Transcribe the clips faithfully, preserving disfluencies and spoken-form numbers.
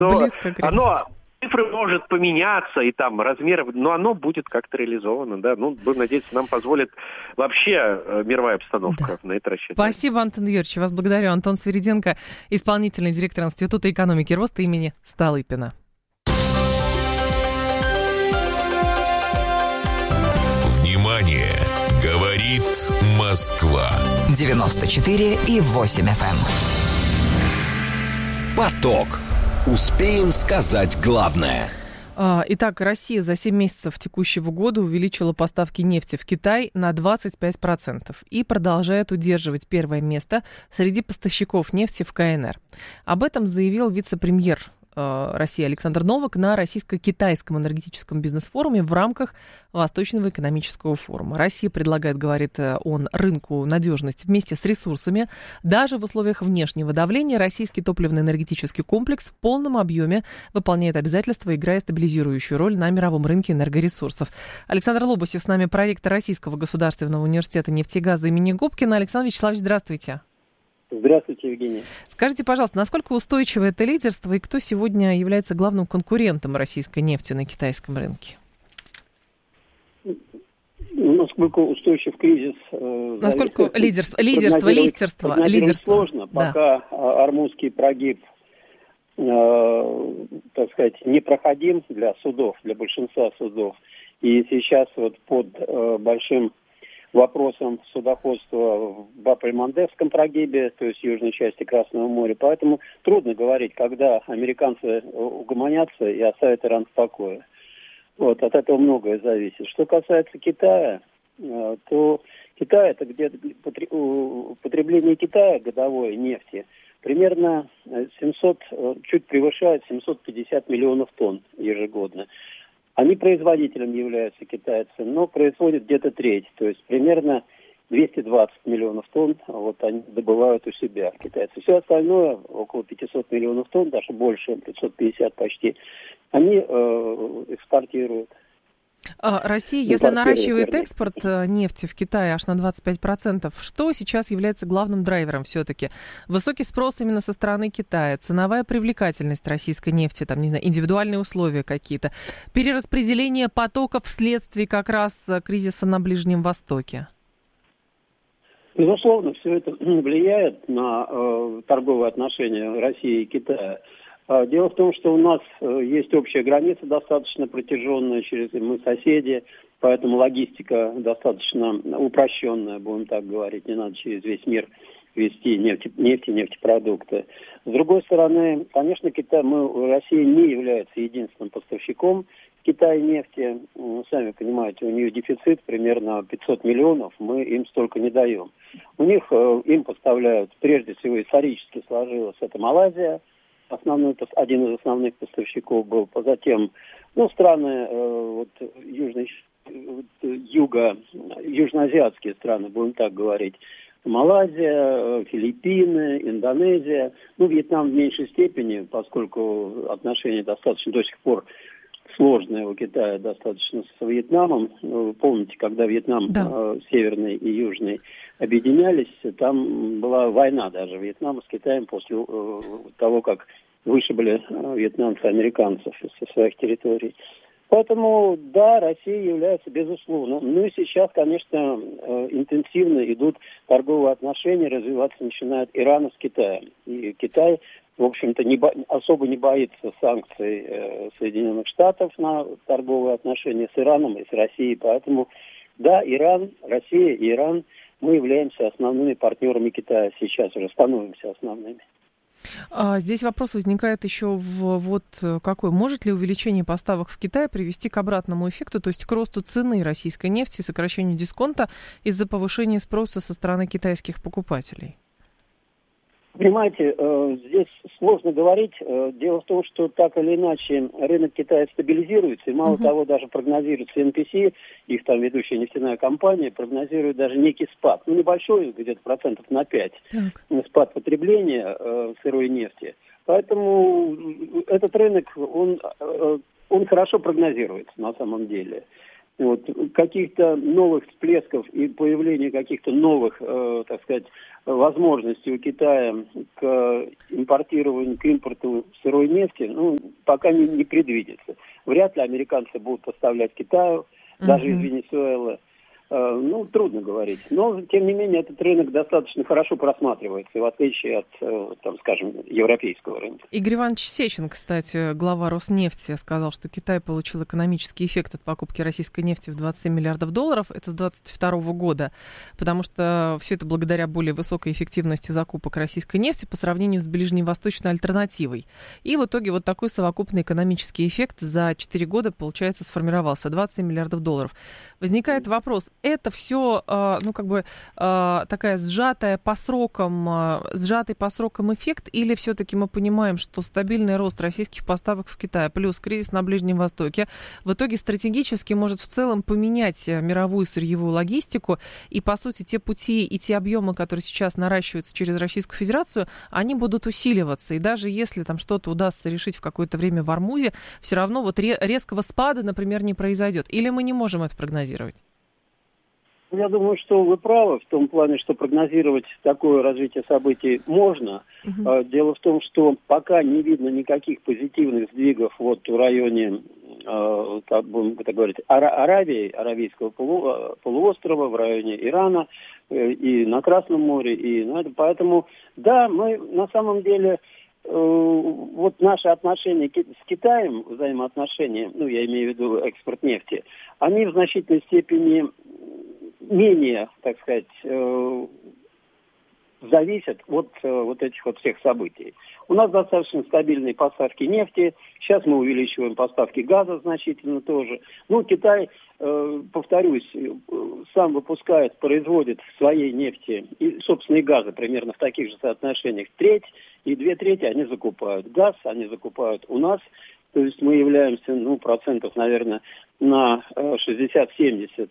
Близко к реальности. Оно... Цифры может поменяться, и там размеры, но оно будет как-то реализовано, да. Ну, будем надеяться, нам позволит вообще мировая обстановка да. на это рассчитывать. Спасибо, Антон Юрьевич, вас благодарю. Антон Свириденко, исполнительный директор Института экономики и роста имени Столыпина. Внимание! Говорит Москва. девяносто четыре и восемь эф эм. Поток. Успеем сказать главное. Итак, Россия за семь месяцев текущего года увеличила поставки нефти в Китай на двадцать пять процентов и продолжает удерживать первое место среди поставщиков нефти в ка эн эр. Об этом заявил вице-премьер России Александр Новак на российско-китайском энергетическом бизнес-форуме в рамках Восточного экономического форума. Россия предлагает, говорит он, рынку надежность вместе с ресурсами. Даже в условиях внешнего давления российский топливно-энергетический комплекс в полном объеме выполняет обязательства, играя стабилизирующую роль на мировом рынке энергоресурсов. Александр Лобусев с нами, проректор Российского государственного университета нефти и газа имени Губкина. Александр Вячеславович, здравствуйте. Здравствуйте, Евгений. Скажите, пожалуйста, насколько устойчиво это лидерство и кто сегодня является главным конкурентом российской нефти на китайском рынке? Насколько устойчив кризис? Э, насколько зависит, лидерство, лидерство, лидерство, лидерство. Сложно, да. Пока Ормузский прогиб, э, так сказать, непроходим для судов, для большинства судов. И сейчас вот под э, большим вопросом судоходства в Баб-эль-Мандебском прогибе, то есть южной части Красного моря. Поэтому трудно говорить, когда американцы угомонятся и оставят Иран в покое. Вот, от этого многое зависит. Что касается Китая, то Китай, это где-то потребление Китая годовой нефти примерно семьсот, чуть превышает семьсот пятьдесят миллионов тонн ежегодно. Они производителем являются китайцы, но производят где-то треть, то есть примерно двести двадцать миллионов тонн вот они добывают у себя, китайцы. Все остальное, около пятьсот миллионов тонн, даже больше, пятьсот пятьдесят почти, они э, экспортируют. А Россия, если наращивает экспорт нефти в Китай аж на двадцать пять процентов, что сейчас является главным драйвером все-таки? Высокий спрос именно со стороны Китая, ценовая привлекательность российской нефти, там, не знаю, индивидуальные условия какие-то, перераспределение потоков вследствие как раз кризиса на Ближнем Востоке? Безусловно, все это влияет на э, торговые отношения России и Китая. Дело в том, что у нас есть общая граница достаточно протяженная, через мы соседи, поэтому логистика достаточно упрощенная, будем так говорить, не надо через весь мир везти нефть, нефть и нефтепродукты. С другой стороны, конечно, Китай, мы, Россия не является единственным поставщиком в Китае нефти. Сами понимаете, у нее дефицит примерно пятьсот миллионов, мы им столько не даем. У них им поставляют, прежде всего исторически сложилось, это Малайзия. Основной, один из основных поставщиков был, затем, ну, страны э, вот, южной, вот, юго, южноазиатские страны, будем так говорить, Малайзия, Филиппины, Индонезия, ну, Вьетнам в меньшей степени, поскольку отношения достаточно до сих пор сложные у Китая достаточно с Вьетнамом. Вы помните, когда Вьетнам да. э, северный и южный объединялись, там была война даже Вьетнама с Китаем после э, того, как вышибли э, вьетнамцы американцев со своих территорий. Поэтому, да, Россия является, безусловно. Ну и сейчас, конечно, э, интенсивно идут торговые отношения, развиваться начинает Иран с Китаем. И Китай, в общем-то, не бо- особо не боится санкций э, Соединенных Штатов на торговые отношения с Ираном и с Россией. Поэтому, да, Иран, Россия и Иран, мы являемся основными партнерами Китая сейчас, уже становимся основными. А здесь вопрос возникает еще в вот какой. Может ли увеличение поставок в Китай привести к обратному эффекту, то есть к росту цены российской нефти, сокращению дисконта из-за повышения спроса со стороны китайских покупателей? Понимаете, здесь сложно говорить. Дело в том, что так или иначе рынок Китая стабилизируется, и мало uh-huh. того, даже прогнозируется эн пи си, их там ведущая нефтяная компания, прогнозирует даже некий спад. Ну, небольшой, где-то процентов на пять, так. спад потребления э, сырой нефти. Поэтому этот рынок, он, э, он хорошо прогнозируется на самом деле. Вот, каких-то новых всплесков и появления каких-то новых, э, так сказать, возможности у Китая к импортированию, к импорту сырой нефти, ну, пока не, не предвидится. Вряд ли американцы будут поставлять Китаю, uh-huh. даже из Венесуэлы. Ну, трудно говорить. Но, тем не менее, этот рынок достаточно хорошо просматривается, в отличие от, там, скажем, европейского рынка. Игорь Иванович Сечин, кстати, глава Роснефти, сказал, что Китай получил экономический эффект от покупки российской нефти в двадцать семь миллиардов долларов. Это с двадцать второго года, потому что все это благодаря более высокой эффективности закупок российской нефти по сравнению с ближневосточной альтернативой. И в итоге вот такой совокупный экономический эффект за четыре года, получается, сформировался. двадцать семь миллиардов долларов. Возникает вопрос, это все, ну, как бы, такая сжатая по срокам, сжатый по срокам эффект, или все-таки мы понимаем, что стабильный рост российских поставок в Китае плюс кризис на Ближнем Востоке в итоге стратегически может в целом поменять мировую сырьевую логистику, и, по сути, те пути и те объемы, которые сейчас наращиваются через Российскую Федерацию, они будут усиливаться, и даже если там что-то удастся решить в какое-то время в Ормузе, все равно вот резкого спада, например, не произойдет. Или мы не можем это прогнозировать? Я думаю, что вы правы в том плане, что прогнозировать такое развитие событий можно. Uh-huh. Дело в том, что пока не видно никаких позитивных сдвигов вот в районе, как будем это говорить, Аравии, Аравийского полу, полуострова, в районе Ирана и на Красном море. И, ну, это, поэтому, да, мы на самом деле... Вот наши отношения с Китаем, взаимоотношения, ну, я имею в виду экспорт нефти, они в значительной степени менее, так сказать, зависят от вот этих вот всех событий. У нас достаточно стабильные поставки нефти. Сейчас мы увеличиваем поставки газа значительно тоже. Ну, Китай, повторюсь, сам выпускает, производит своей нефти и, собственно, и газа примерно в таких же соотношениях. Треть и две трети они закупают. Газ они закупают у нас. То есть мы являемся, ну, процентов, наверное, на шестьдесят-семьдесят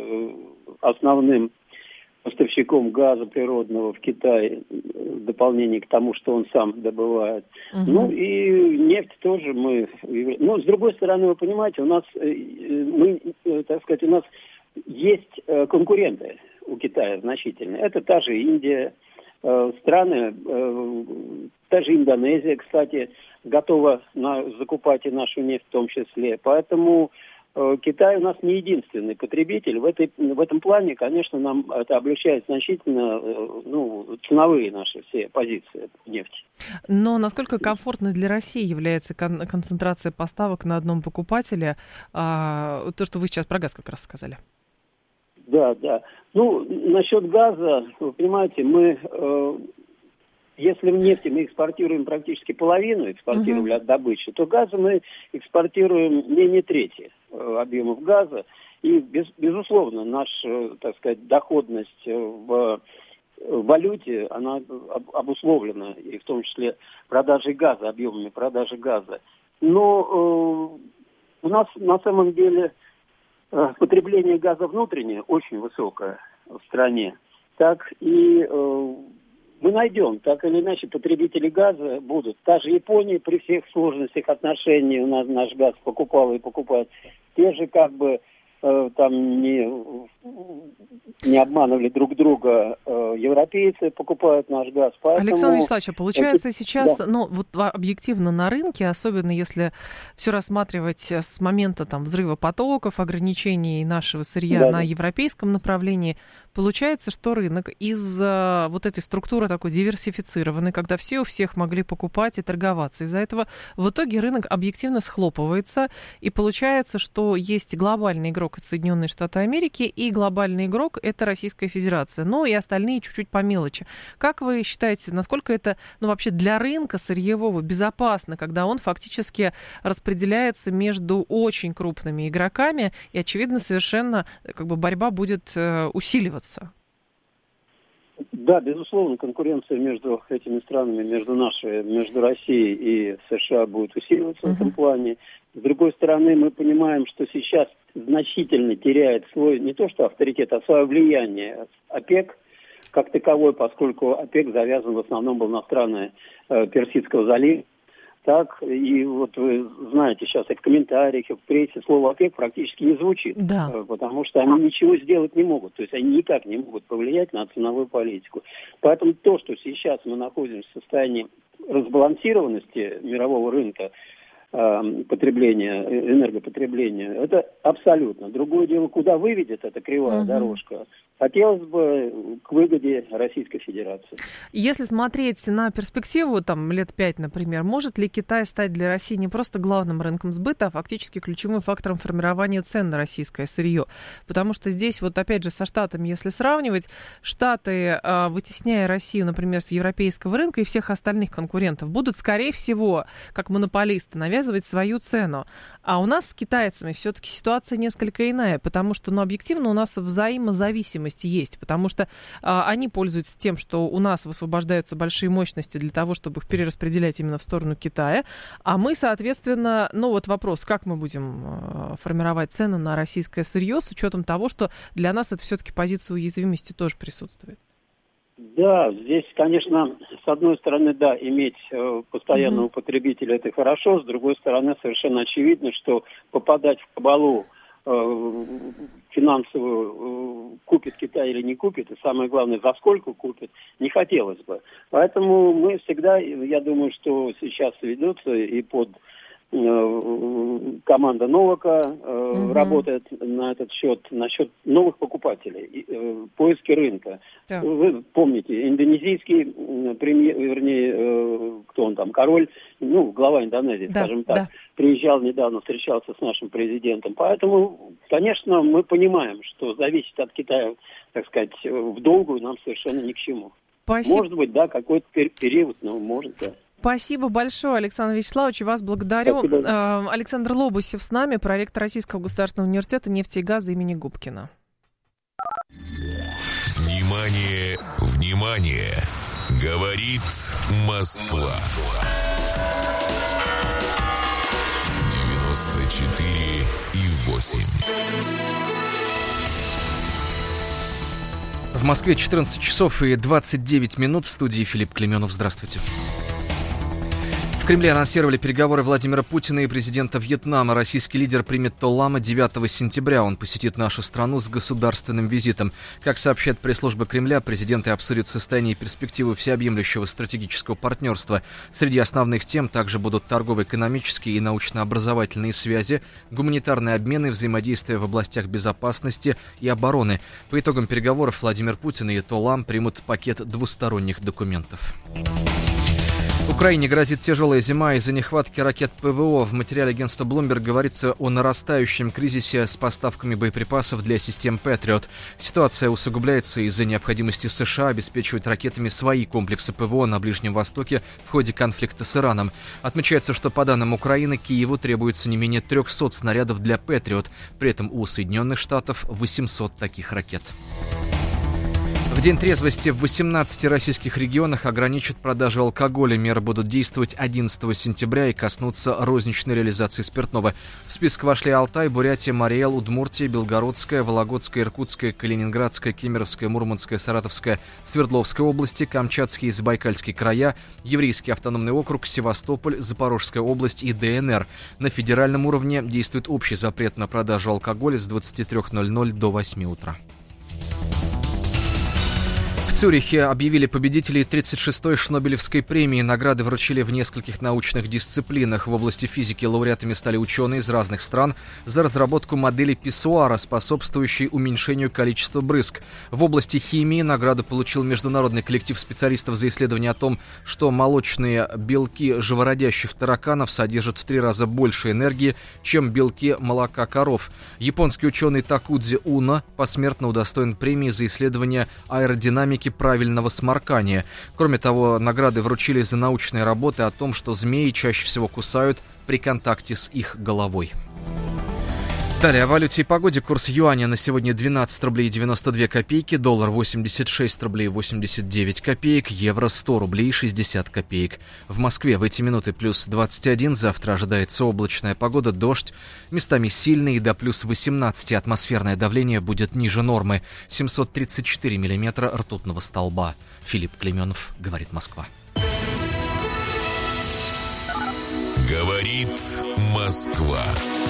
основным поставщиком газа природного в Китае, в дополнение к тому, что он сам добывает. Uh-huh. Ну и нефть тоже мы... Ну, с другой стороны, вы понимаете, у нас, мы, так сказать, у нас есть конкуренты у Китая значительные. Это та же Индия, страны, та же Индонезия, кстати, готова на, закупать и нашу нефть в том числе. Поэтому Китай у нас не единственный потребитель. В, этой, в этом плане, конечно, нам это облегчает значительно, ну, ценовые наши все позиции нефти. Но насколько комфортной для России является кон- концентрация поставок на одном покупателе? А, то, что вы сейчас про газ как раз сказали. Да, да. Ну, насчет газа, вы понимаете, мы... Э, Если в нефти мы экспортируем практически половину, экспортировали uh-huh. от добычи, то газа мы экспортируем менее трети э, объемов газа. И, без, безусловно, наша, так сказать, доходность в, в валюте, она об, обусловлена, и в том числе продажей газа, объемами продажи газа. Но э, у нас на самом деле э, потребление газа внутреннее очень высокое в стране. Так и... Э, Мы найдем, так или иначе, потребители газа будут. Та же Япония при всех сложностях отношений у нас наш газ покупала и покупает. Те же как бы э, там не, не обманывали друг друга, э, европейцы покупают наш газ. Поэтому... Александр Вячеславович, получается это... сейчас, да. ну вот объективно на рынке, особенно если все рассматривать с момента там взрыва потоков, ограничений нашего сырья да, на да. европейском направлении, получается, что рынок из-за вот этой структуры такой диверсифицированной, когда все у всех могли покупать и торговаться, из-за этого в итоге рынок объективно схлопывается, и получается, что есть глобальный игрок, это Соединенные Штаты Америки, и глобальный игрок — это Российская Федерация, но и остальные чуть-чуть по мелочи. Как вы считаете, насколько это, ну, вообще для рынка сырьевого безопасно, когда он фактически распределяется между очень крупными игроками, и, очевидно, совершенно как бы борьба будет усиливаться? Да, безусловно, конкуренция между этими странами, между нашей, между Россией и США будет усиливаться uh-huh. в этом плане. С другой стороны, мы понимаем, что сейчас значительно теряет свой, не то что авторитет, а свое влияние ОПЕК как таковой, поскольку ОПЕК завязан в основном был на страны э, Персидского залива. так, и вот вы знаете, сейчас и в комментариях, и в прессе слово ОПЕК практически не звучит, да. потому что они ничего сделать не могут, то есть они никак не могут повлиять на ценовую политику. Поэтому то, что сейчас мы находимся в состоянии разбалансированности мирового рынка, потребления, энергопотребления, это абсолютно. Другое дело, куда выведет эта кривая uh-huh. дорожка, хотелось бы к выгоде Российской Федерации. Если смотреть на перспективу, там, лет пять, например, может ли Китай стать для России не просто главным рынком сбыта, а фактически ключевым фактором формирования цен на российское сырье? Потому что здесь, вот опять же, со Штатами, если сравнивать, Штаты, вытесняя Россию, например, с европейского рынка и всех остальных конкурентов, будут, скорее всего, как монополисты, навязывать свою цену. А у нас с китайцами все-таки ситуация несколько иная, потому что, ну, объективно у нас взаимозависимость есть, потому что а, они пользуются тем, что у нас высвобождаются большие мощности для того, чтобы их перераспределять именно в сторону Китая, а мы, соответственно, ну вот вопрос, как мы будем а, формировать цену на российское сырье с учетом того, что для нас это все-таки позиция уязвимости тоже присутствует. Да, здесь, конечно, с одной стороны, да, иметь э, постоянного mm-hmm. потребителя это хорошо, с другой стороны, совершенно очевидно, что попадать в кабалу э, финансовую, э, купит Китай или не купит, и самое главное, за сколько купит, не хотелось бы. Поэтому мы всегда, я думаю, что сейчас ведутся и под команда Новака э, угу. работает на этот счет, насчет новых покупателей, э, поиски рынка. Да. Вы помните, индонезийский премьер, вернее, э, кто он там, король, ну, глава Индонезии, да, скажем так, да. приезжал недавно, встречался с нашим президентом. Поэтому, конечно, мы понимаем, что зависеть от Китая, так сказать, в долгую нам совершенно ни к чему. Спасибо. Может быть, да, какой-то период, но может, да. Спасибо большое, Александр Вячеславович, вас благодарю. Спасибо. Александр Лобусев с нами, проректор Российского государственного университета нефти и газа имени Губкина. Внимание, внимание! Говорит Москва. девяносто четыре и восемь. В Москве четырнадцать часов и двадцать девять минут. В студии Филипп Клеменов. Здравствуйте. В Кремле анонсировали переговоры Владимира Путина и президента Вьетнама. Российский лидер примет То Лама девятого сентября. Он посетит нашу страну с государственным визитом. Как сообщает пресс-служба Кремля, президенты обсудят состояние и перспективы всеобъемлющего стратегического партнерства. Среди основных тем также будут торгово-экономические и научно-образовательные связи, гуманитарные обмены, взаимодействие в областях безопасности и обороны. По итогам переговоров Владимир Путин и То Лам примут пакет двусторонних документов. Украине грозит тяжелая зима из-за нехватки ракет ПВО. В материале агентства Bloomberg говорится о нарастающем кризисе с поставками боеприпасов для систем Patriot. Ситуация усугубляется из-за необходимости США обеспечивать ракетами свои комплексы ПВО на Ближнем Востоке в ходе конфликта с Ираном. Отмечается, что по данным Украины, Киеву требуется не менее трехсот снарядов для Patriot. При этом у Соединенных Штатов восемьсот таких ракет. В день трезвости в восемнадцати российских регионах ограничат продажу алкоголя. Меры будут действовать одиннадцатого сентября и коснутся розничной реализации спиртного. В список вошли Алтай, Бурятия, Марий-Эл, Удмуртия, Белгородская, Вологодская, Иркутская, Калининградская, Кемеровская, Мурманская, Саратовская, Свердловская области, Камчатские и Забайкальские края, Еврейский автономный округ, Севастополь, Запорожская область и ДНР. На федеральном уровне действует общий запрет на продажу алкоголя с двадцати трёх ноль-ноль до восьми утра. В Цюрихе объявили победителей тридцать шестой Шнобелевской премии. Награды вручили в нескольких научных дисциплинах. В области физики лауреатами стали ученые из разных стран за разработку модели писсуара, способствующей уменьшению количества брызг. В области химии награду получил международный коллектив специалистов за исследование о том, что молочные белки живородящих тараканов содержат в три раза больше энергии, чем белки молока коров. Японский ученый Такудзи Уно посмертно удостоен премии за исследование аэродинамики правильного сморкания. Кроме того, награды вручили за научные работы о том, что змеи чаще всего кусают при контакте с их головой. Далее о валюте и погоде. Курс юаня на сегодня двенадцать рублей девяносто две копейки, доллар восемьдесят шесть рублей восемьдесят девять копеек, евро сто рублей шестьдесят копеек. В Москве в эти минуты плюс двадцать один, завтра ожидается облачная погода, дождь, местами сильный и до плюс восемнадцать, атмосферное давление будет ниже нормы, семьсот тридцать четыре миллиметра ртутного столба. Филипп Клеменов, говорит Москва. Говорит Москва.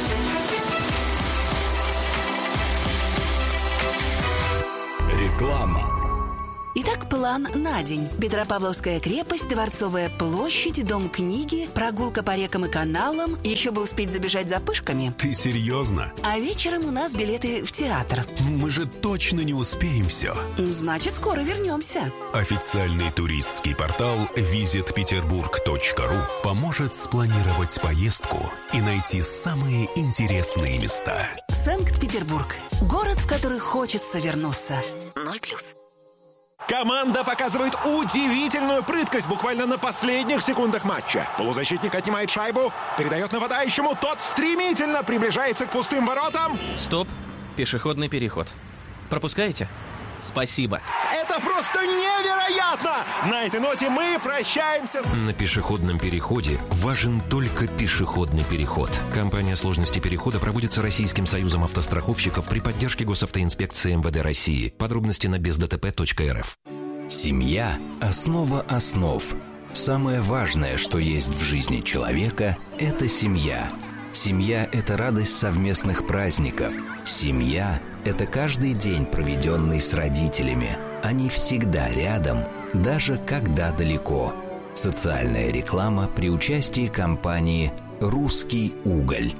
Реклама. Итак, план на день. Петропавловская крепость, Дворцовая площадь, Дом книги, прогулка по рекам и каналам. Еще бы успеть забежать за пышками. Ты серьезно? А вечером у нас билеты в театр. Мы же точно не успеем все. Значит, скоро вернемся. Официальный туристский портал визит петербург точка ру поможет спланировать поездку и найти самые интересные места. Санкт-Петербург. Город, в который хочется вернуться. Ноль плюс. Команда показывает удивительную прыткость буквально на последних секундах матча. Полузащитник отнимает шайбу, передает нападающему, тот стремительно приближается к пустым воротам. Стоп, пешеходный переход. Пропускаете? Спасибо. Это просто невероятно! На этой ноте мы прощаемся. На пешеходном переходе важен только пешеходный переход. Компания сложности перехода проводится Российским союзом автостраховщиков при поддержке Госавтоинспекции эм вэ дэ России. Подробности на без дэ тэ пэ точка эр эф. Семья – основа основ. Самое важное, что есть в жизни человека – это семья. Семья – это радость совместных праздников. Семья – это каждый день, проведенный с родителями. Они всегда рядом, даже когда далеко. Социальная реклама при участии компании «Русский уголь».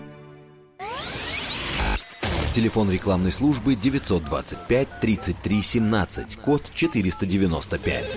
Телефон рекламной службы девятьсот двадцать пять тридцать три семнадцать, код четыреста девяносто пять.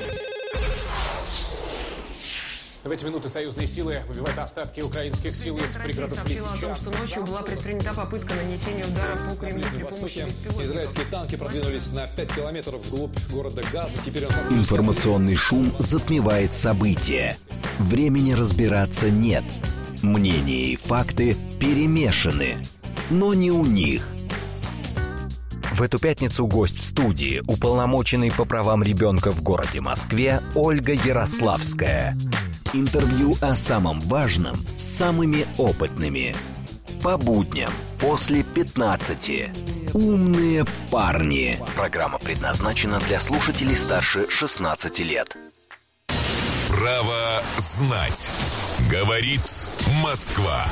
В эти минуты союзные силы выбивают остатки украинских сил из пригородов Лисичанска. Сообщила о том, что ночью была предпринята попытка нанесения удара по Кремлю при помощи беспилотников. Израильские танки продвинулись на пять километров вглубь города Газа. Теперь он... Информационный шум затмевает события. Времени разбираться нет. Мнения и факты перемешаны. Но не у них. В эту пятницу гость в студии, уполномоченный по правам ребенка в городе Москве Ольга Ярославская. Интервью о самом важном с самыми опытными. По будням после пятнадцати. Умные парни. Программа предназначена для слушателей старше шестнадцати лет. Право знать. Говорит Москва.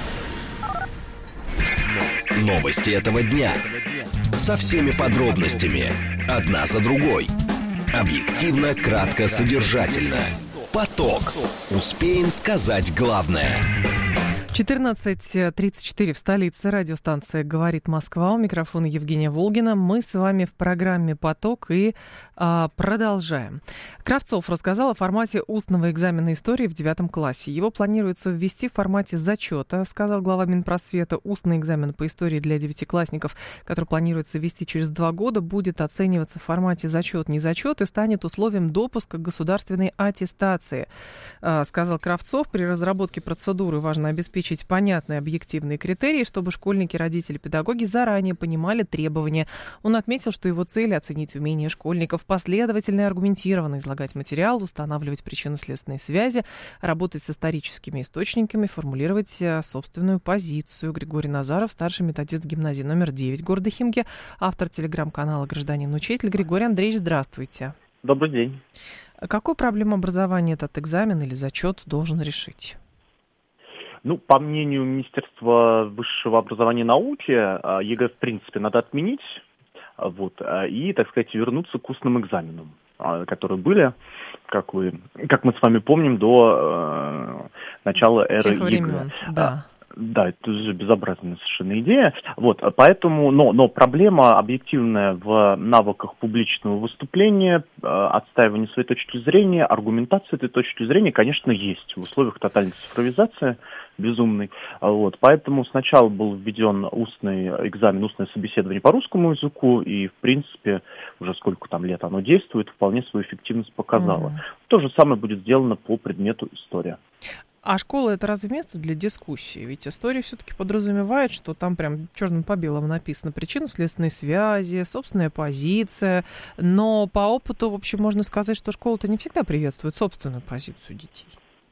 Новости этого дня. Со всеми подробностями. Одна за другой. Объективно, кратко, содержательно. Поток. Успеем сказать главное. четырнадцать тридцать четыре в столице. Радиостанция «Говорит Москва». У микрофона Евгения Волгина. Мы с вами в программе «Поток» и а, продолжаем. Кравцов рассказал о формате устного экзамена истории в девятом классе. Его планируется ввести в формате зачета, сказал глава Минпросвета. Устный экзамен по истории для девятиклассников, который планируется ввести через два года, будет оцениваться в формате зачет-незачет и станет условием допуска к государственной аттестации, а, сказал Кравцов. При разработке процедуры важно обеспечить понятные объективные критерии, чтобы школьники, родители, педагоги заранее понимали требования. Он отметил, что его цель — оценить умение школьников последовательно и аргументированно излагать материал, устанавливать причинно-следственные связи, работать с историческими источниками, формулировать собственную позицию. Григорий Назаров, старший методист гимназии номер девять города Химки, автор телеграм-канала «Гражданин-учитель». Григорий Андреевич, здравствуйте. Добрый день. Какую проблему образования этот экзамен или зачет должен решить? Ну, по мнению Министерства высшего образования и науки, ЕГЭ, в принципе, надо отменить, вот, и, так сказать, вернуться к устным экзаменам, которые были, как, вы, как мы с вами помним, до э, начала эры ЕГЭ. Да. Да, это уже безобразная совершенно идея. Вот, поэтому, но, но проблема объективная в навыках публичного выступления, э, отстаивания своей точки зрения, аргументации этой точки зрения, конечно, есть в условиях тотальной цифровизации безумной. Вот, поэтому сначала был введен устный экзамен, устное собеседование по русскому языку, и, в принципе, уже сколько там лет оно действует, вполне свою эффективность показало. Mm. То же самое будет сделано по предмету история. А школа — это разве место для дискуссии? Ведь история все-таки подразумевает, что там прям черным по белому написано причинно-следственные связи, собственная позиция. Но по опыту, в общем, можно сказать, что школа-то не всегда приветствует собственную позицию детей.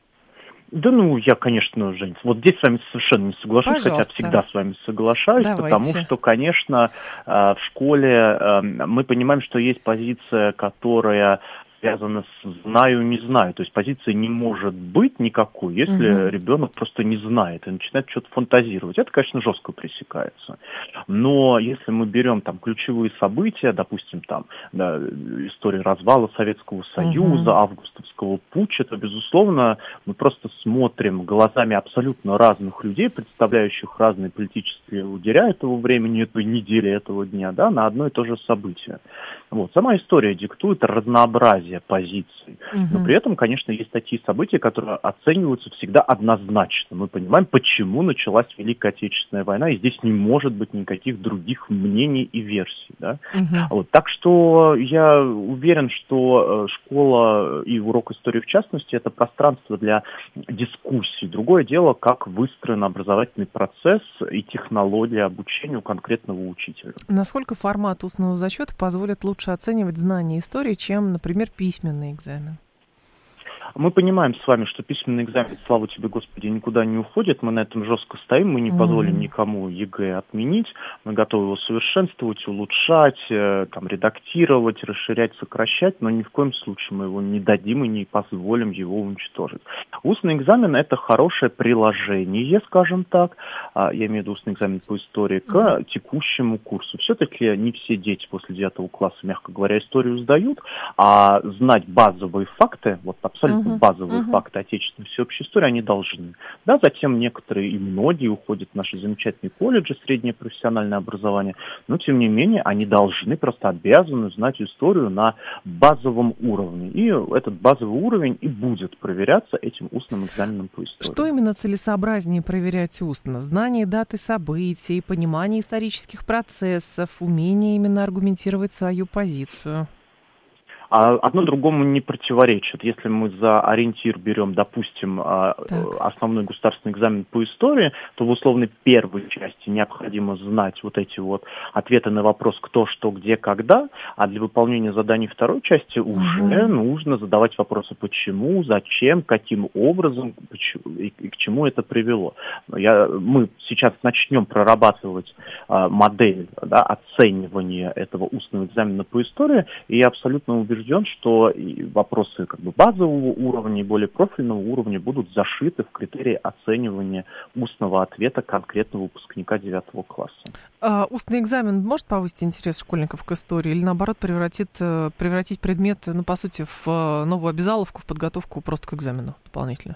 Да ну, я, конечно, Жень, вот здесь с вами совершенно не соглашусь, Пожалуйста. Хотя всегда с вами соглашаюсь, Давайте. Потому что, конечно, в школе мы понимаем, что есть позиция, которая связано с «знаю, не знаю». То есть позиции не может быть никакой, если угу. ребенок просто не знает и начинает что-то фантазировать. Это, конечно, жестко пресекается. Но если мы берем там ключевые события, допустим, там да, история развала Советского Союза, угу. августовского путча, то, безусловно, мы просто смотрим глазами абсолютно разных людей, представляющих разные политические лагеря этого времени, этой недели, этого дня, да, на одно и то же событие. Вот. Сама история диктует разнообразие позиций. Угу. Но при этом, конечно, есть такие события, которые оцениваются всегда однозначно. Мы понимаем, почему началась Великая Отечественная война, и здесь не может быть никаких других мнений и версий. Да? Угу. Вот. Так что я уверен, что школа и урок истории в частности, это пространство для дискуссий. Другое дело, как выстроен образовательный процесс и технология обучения у конкретного учителя. Насколько формат устного зачета позволит лучше оценивать знания истории, чем, например, письменный экзамен? Мы понимаем с вами, что письменный экзамен, слава тебе, Господи, никуда не уходит. Мы на этом жестко стоим, мы не mm-hmm. позволим никому ЕГЭ отменить. Мы готовы его совершенствовать, улучшать, там, редактировать, расширять, сокращать, но ни в коем случае мы его не дадим и не позволим его уничтожить. Устный экзамен – это хорошее приложение, скажем так, я имею в виду устный экзамен по истории, к mm-hmm. текущему курсу. Все-таки не все дети после девятого класса, мягко говоря, историю сдают, а знать базовые факты, вот абсолютно Uh-huh. базовые uh-huh. факты отечественной всеобщей истории, они должны. Да, затем некоторые и многие уходят в наши замечательные колледжи, среднее профессиональное образование, но тем не менее они должны, просто обязаны знать историю на базовом уровне. И этот базовый уровень и будет проверяться этим устным экзаменом по истории. Что именно целесообразнее проверять устно? Знание даты событий, понимание исторических процессов, умение именно аргументировать свою позицию? А одно другому не противоречит. Если мы за ориентир берем, допустим, так. основной государственный экзамен по истории, то в условной первой части необходимо знать вот эти вот ответы на вопрос «кто, что, где, когда», а для выполнения заданий второй части уже угу. нужно задавать вопросы «почему», «зачем», «каким образом» и, и к чему это привело. Я, мы сейчас начнем прорабатывать а, модель да, оценивания этого устного экзамена по истории, и я абсолютно убежден, что вопросы как бы базового уровня и более профильного уровня будут зашиты в критерии оценивания устного ответа конкретного выпускника девятого класса. А устный экзамен может повысить интерес школьников к истории или, наоборот, превратит, превратить предмет, ну, по сути, в новую обязаловку, в подготовку просто к экзамену дополнительно?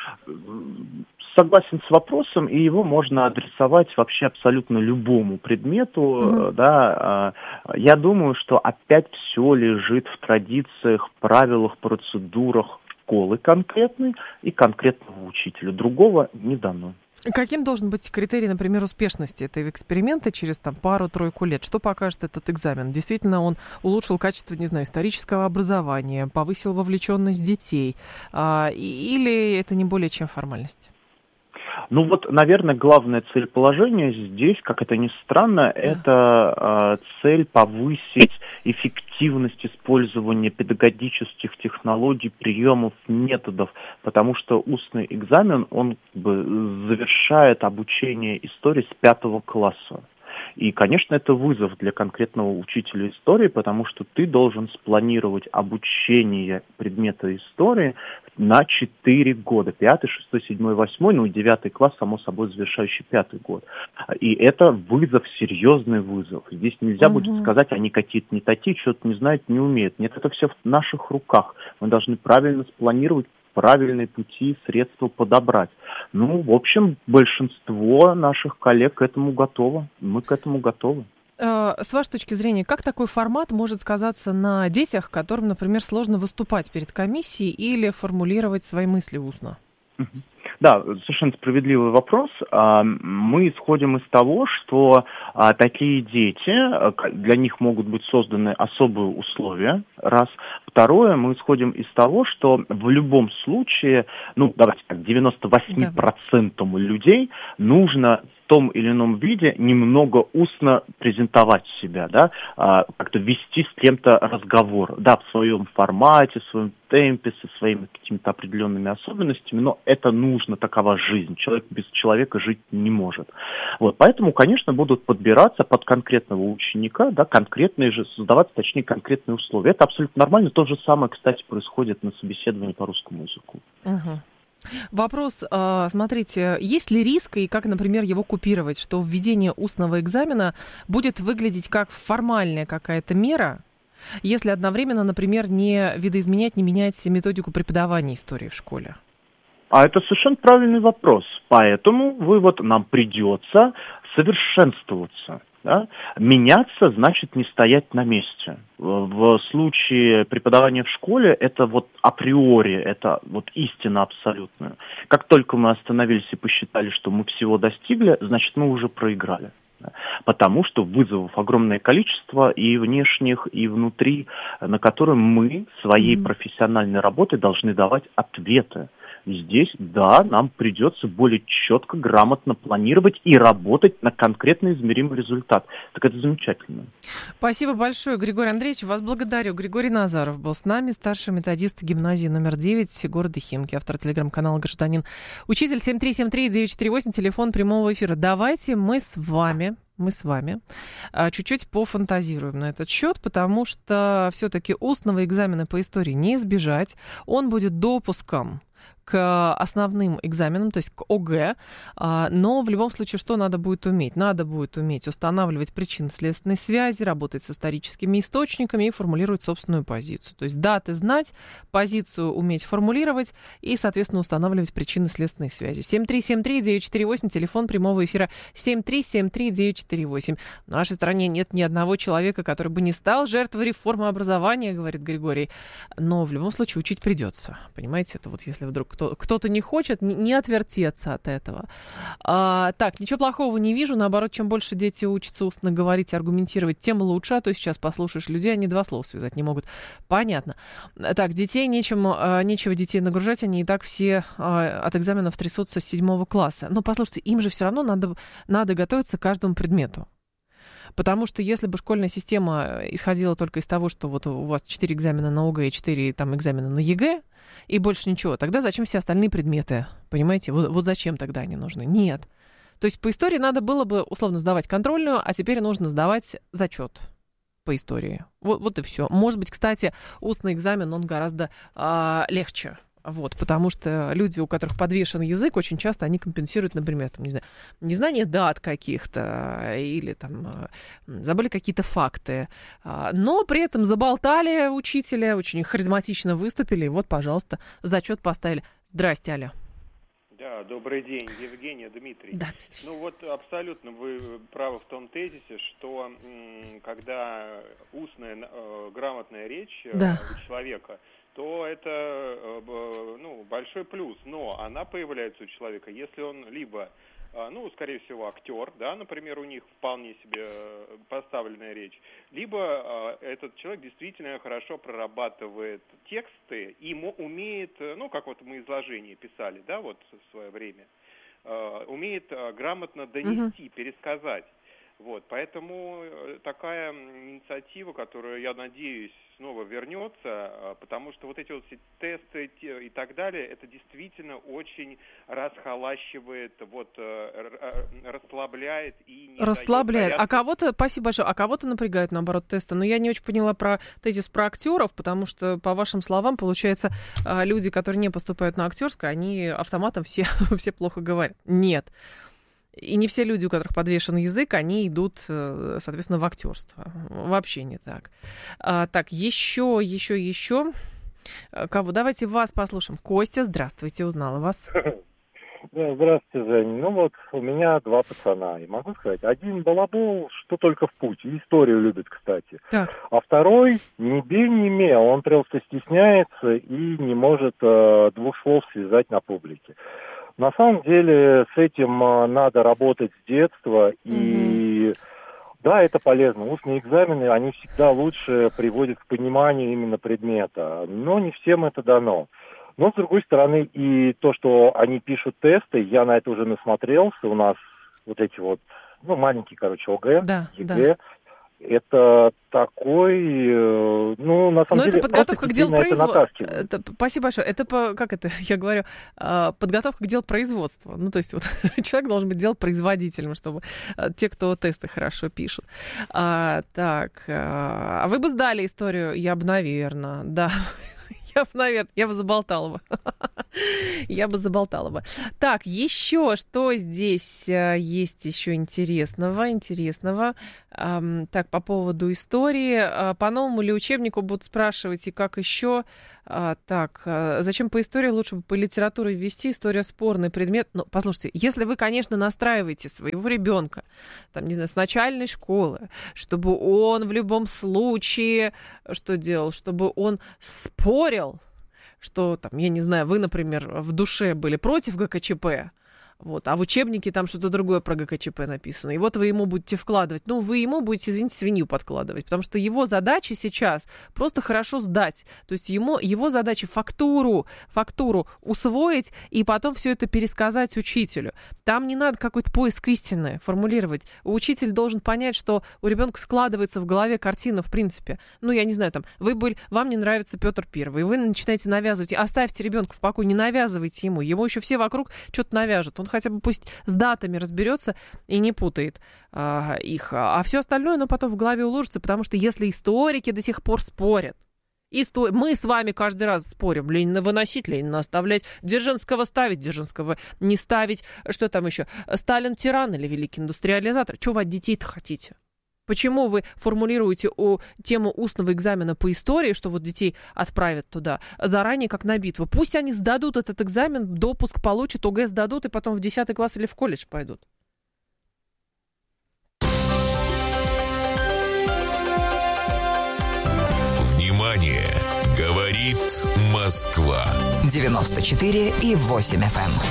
Согласен с вопросом, и его можно адресовать вообще абсолютно любому предмету. Mm-hmm. Да. Я думаю, что опять все лежит в традициях, правилах, процедурах школы конкретной и конкретного учителя. Другого не дано. Каким должен быть критерий, например, успешности этого эксперимента через там, пару-тройку лет? Что покажет этот экзамен? Действительно, он улучшил качество, не знаю, исторического образования, повысил вовлеченность детей? А, или это не более чем формальность? Ну вот, наверное, главное целеположение здесь, как это ни странно, да. это э, цель повысить эффективность использования педагогических технологий, приемов, методов, потому что устный экзамен, он как бы завершает обучение истории с пятого класса. И, конечно, это вызов для конкретного учителя истории, потому что ты должен спланировать обучение предмета истории на четыре года. Пятый, шестой, седьмой, восьмой, ну и девятый класс, само собой, завершающий пятый год. И это вызов, серьезный вызов. Здесь нельзя угу. будет сказать, они какие-то не такие, что-то не знают, не умеют. Нет, это все в наших руках. Мы должны правильно спланировать, правильные пути, средства подобрать. Ну, в общем, большинство наших коллег к этому готово. Мы к этому готовы. С вашей точки зрения, как такой формат может сказаться на детях, которым, например, сложно выступать перед комиссией или формулировать свои мысли устно? Да, совершенно справедливый вопрос. Мы исходим из того, что такие дети, для них могут быть созданы особые условия, раз. Второе, мы исходим из того, что в любом случае, ну, давайте так, девяносто восемь процентов людей нужно том или ином виде немного устно презентовать себя, да, а, как-то вести с кем-то разговор, да, в своем формате, в своем темпе, со своими какими-то определенными особенностями, но это нужно, такова жизнь. Человек без человека жить не может. Вот, поэтому, конечно, будут подбираться под конкретного ученика, да, конкретные же, создаваться, точнее, конкретные условия. Это абсолютно нормально. То же самое, кстати, происходит на собеседовании по русскому языку. Угу. Вопрос, смотрите, есть ли риск и как, например, его купировать, что введение устного экзамена будет выглядеть как формальная какая-то мера, если одновременно, например, не видоизменять, не менять методику преподавания истории в школе? А это совершенно правильный вопрос. Поэтому вывод: нам придется совершенствоваться. Да? Меняться значит не стоять на месте. В случае преподавания в школе это вот априори, это вот истина абсолютная. Как только мы остановились и посчитали, что мы всего достигли, значит, мы уже проиграли. Потому что вызовов огромное количество и внешних, и внутри, на которые мы своей mm-hmm. профессиональной работой должны давать ответы. Здесь, да, нам придется более четко, грамотно планировать и работать на конкретно измеримый результат. Так это замечательно. Спасибо большое, Григорий Андреевич. Вас благодарю. Григорий Назаров был с нами, старший методист гимназии номер девять города Химки, автор телеграм-канала «Гражданин Учитель». семь три семь три девять четыре восемь, телефон прямого эфира. Давайте мы с вами... Мы с вами а, чуть-чуть пофантазируем на этот счет, потому что все-таки устного экзамена по истории не избежать. Он будет допуском к основным экзаменам, то есть к ОГЭ, но в любом случае что надо будет уметь? Надо будет уметь устанавливать причинно-следственные связи, работать с историческими источниками и формулировать собственную позицию. То есть даты знать, позицию уметь формулировать и, соответственно, устанавливать причинно-следственные связи. семь три семь три девять четыре восемь, телефон прямого эфира семь три семь три девять четыре восемь. В нашей стране нет ни одного человека, который бы не стал жертвой реформы образования, говорит Григорий, но в любом случае учить придется. Понимаете, это вот если вдруг Кто, кто-то не хочет, не, не отвертеться от этого. А, так, ничего плохого не вижу. Наоборот, чем больше дети учатся устно говорить и аргументировать, тем лучше. А то сейчас послушаешь людей, они два слова связать не могут. Понятно. Так, детей нечем, а, нечего детей нагружать. Они и так все а, от экзаменов трясутся с седьмого класса. Но послушайте, им же все равно надо, надо готовиться к каждому предмету. Потому что если бы школьная система исходила только из того, что вот у вас четыре экзамена на ОГЭ и четыре там, экзамена на ЕГЭ, и больше ничего, тогда зачем все остальные предметы? Понимаете? Вот, вот зачем тогда они нужны? Нет. То есть по истории надо было бы условно сдавать контрольную, а теперь нужно сдавать зачет по истории. Вот, вот и все. Может быть, кстати, устный экзамен, он гораздо а, легче. Вот, потому что люди, у которых подвешен язык, очень часто они компенсируют, например, там, не знаю, незнание дат каких-то или там забыли какие-то факты, но при этом заболтали учителя, очень харизматично выступили, и вот, пожалуйста, зачет поставили. Здрасте, Аля. Да, добрый день, Евгения, Дмитрий. Да. Ну вот абсолютно вы правы в том тезисе, что м, когда устная э, грамотная речь э, да. у человека, то это ну, большой плюс, но она появляется у человека, если он либо, ну, скорее всего, актер, да, например, у них вполне себе поставленная речь, либо этот человек действительно хорошо прорабатывает тексты и умеет, ну, как вот мы изложение писали, да, вот в свое время, умеет грамотно донести, uh-huh. пересказать. Вот, поэтому такая инициатива, которую, я надеюсь, снова вернется, потому что вот эти вот тесты и так далее, это действительно очень расхолащивает, вот, расслабляет и не расслабляет. А кого-то, спасибо большое, а кого-то напрягают, наоборот, тесты. Но я не очень поняла про тезис про актеров, потому что, по вашим словам, получается, люди, которые не поступают на актерское, они автоматом все, все плохо говорят. Нет. И не все люди, у которых подвешен язык, они идут, соответственно, в актерство. Вообще не так. А, так, еще, еще, еще. Кого? Давайте вас послушаем. Костя, здравствуйте, узнала вас. Да, здравствуйте, Жень. Ну вот, у меня два пацана. И могу сказать, один балабол, что только в путь. Историю любит, кстати. Так. А второй ни бей, ни мел. Он просто стесняется и не может э, двух слов связать на публике. На самом деле с этим надо работать с детства, и mm-hmm. да, это полезно. Устные экзамены, они всегда лучше приводят к пониманию именно предмета, но не всем это дано. Но, с другой стороны, и то, что они пишут тесты, я на это уже насмотрелся, у нас вот эти вот, ну, маленькие, короче, ОГЭ, да, ЕГЭ. Да. Это такой, ну, на самом Но деле... это подготовка к делу производства. Спасибо большое. Это, по, как это, я говорю, подготовка к делу производства. Ну, то есть вот человек должен быть делопроизводителем, чтобы те, кто тесты хорошо пишут. А, так, а вы бы сдали историю? Я бы, наверное, да. Я бы, наверное, я бы заболтала бы. Я бы заболтала бы. Так, еще что здесь есть еще интересного? Интересного. Так, по поводу истории. По новому ли учебнику будут спрашивать, и как еще? Так, зачем по истории? Лучше бы по литературе ввести. История спорный предмет. Ну, послушайте, если вы, конечно, настраиваете своего ребенка, там, не знаю, с начальной школы, чтобы он в любом случае что делал? Чтобы он спорил, что, там, я не знаю, вы, например, в душе были против ГКЧП, вот, а в учебнике там что-то другое про ГКЧП написано. И вот вы ему будете вкладывать. Ну, вы ему будете, извините, свинью подкладывать. Потому что его задача сейчас просто хорошо сдать. То есть ему, его задача фактуру, фактуру усвоить и потом все это пересказать учителю. Там не надо какой-то поиск истины формулировать. Учитель должен понять, что у ребенка складывается в голове картина, в принципе. Ну, я не знаю, там, вы были, вам не нравится Петр Первый, и вы начинаете навязывать. Оставьте ребенка в покое, не навязывайте ему. Ему еще все вокруг что-то навяжут. Он хотя бы пусть с датами разберется и не путает а, их. А все остальное, оно потом в голове уложится, потому что если историки до сих пор спорят, истор... мы с вами каждый раз спорим, Ленина выносить, Ленина оставлять, Дзержинского ставить, Дзержинского не ставить, что там еще, Сталин тиран или великий индустриализатор, чего вы от детей-то хотите? Почему вы формулируете о, тему устного экзамена по истории, что вот детей отправят туда заранее, как на битву? Пусть они сдадут этот экзамен, допуск получат, ОГЭ сдадут, и потом в десятый класс или в колледж пойдут. Внимание! Говорит Москва. девяносто четыре и восемь эф эм.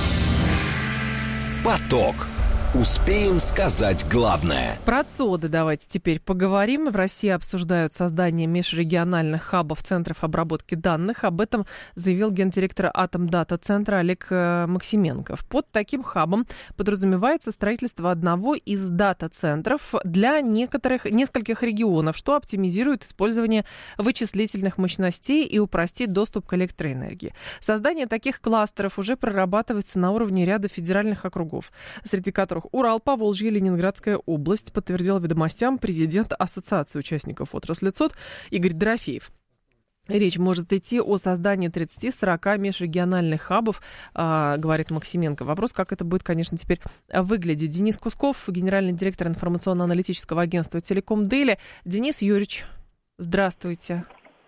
Поток. Успеем сказать главное. Про ЦОДы давайте теперь поговорим. В России обсуждают создание межрегиональных хабов центров обработки данных. Об этом заявил гендиректор Атомдата-центра Олег Максименков. Под таким хабом подразумевается строительство одного из дата-центров для некоторых, нескольких регионов, что оптимизирует использование вычислительных мощностей и упростит доступ к электроэнергии. Создание таких кластеров уже прорабатывается на уровне ряда федеральных округов, среди которых Урал, Поволжье, Ленинградская область, подтвердил ведомостям президент Ассоциации участников отрасли ЦОД Игорь Дорофеев. Речь может идти о создании тридцати-сорока межрегиональных хабов, а, говорит Максименко. Вопрос, как это будет, конечно, теперь выглядеть. Денис Кусков, генеральный директор информационно-аналитического агентства «Телеком Дели». Денис Юрьевич, здравствуйте.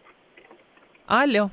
Алло.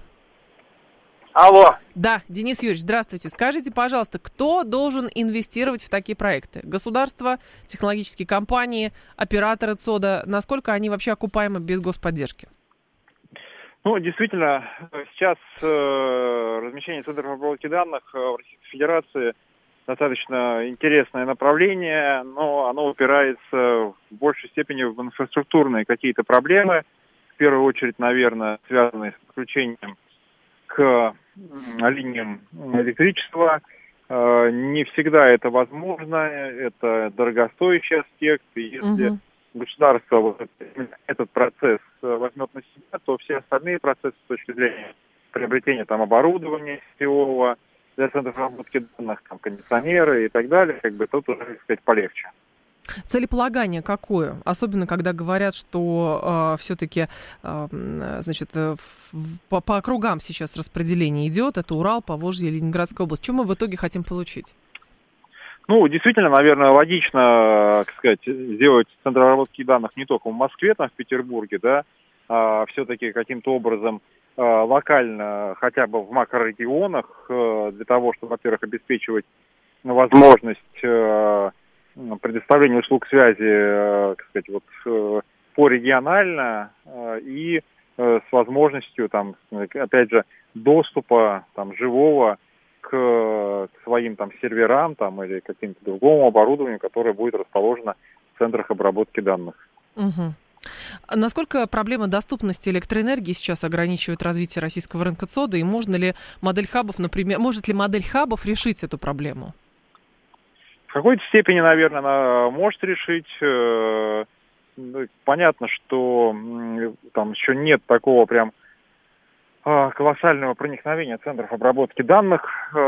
Алло. Да, Денис Юрьевич, здравствуйте. Скажите, пожалуйста, кто должен инвестировать в такие проекты? Государство, технологические компании, операторы ЦОДа? Насколько они вообще окупаемы без господдержки? Ну, действительно, сейчас э, размещение центров обработки данных в Российской Федерации достаточно интересное направление, но оно упирается в большей степени в инфраструктурные какие-то проблемы. В первую очередь, наверное, связанные с подключением к линиям электричества. Не всегда это возможно, это дорогостоящий аспект, и если угу. государство вот этот процесс возьмет на себя, то все остальные процессы с точки зрения приобретения там оборудования сетевого для центров обработки данных, там кондиционеры и так далее, как бы тут уже, так сказать, полегче. Целеполагание какое? Особенно, когда говорят, что э, все-таки э, значит, э, по, по округам сейчас распределение идет. Это Урал, Поволжье, Ленинградская область. Что мы в итоге хотим получить? Ну, действительно, наверное, логично, как сказать, сделать центр обработки данных не только в Москве, там, в Петербурге, да, а все-таки каким-то образом э, локально, хотя бы в макрорегионах, э, для того, чтобы, во-первых, обеспечивать возможность э, предоставление услуг связи, так сказать, вот порегионально и с возможностью, там, опять же, доступа там живого к, к своим там серверам там или каким-то другому оборудованию, которое будет расположено в центрах обработки данных. Угу. Насколько проблема доступности электроэнергии сейчас ограничивает развитие российского рынка ЦОДа, и можно ли модель хабов, например, может ли модель хабов решить эту проблему? в какой-то степени, наверное, она может решить. Понятно, что там еще нет такого прям колоссального проникновения центров обработки данных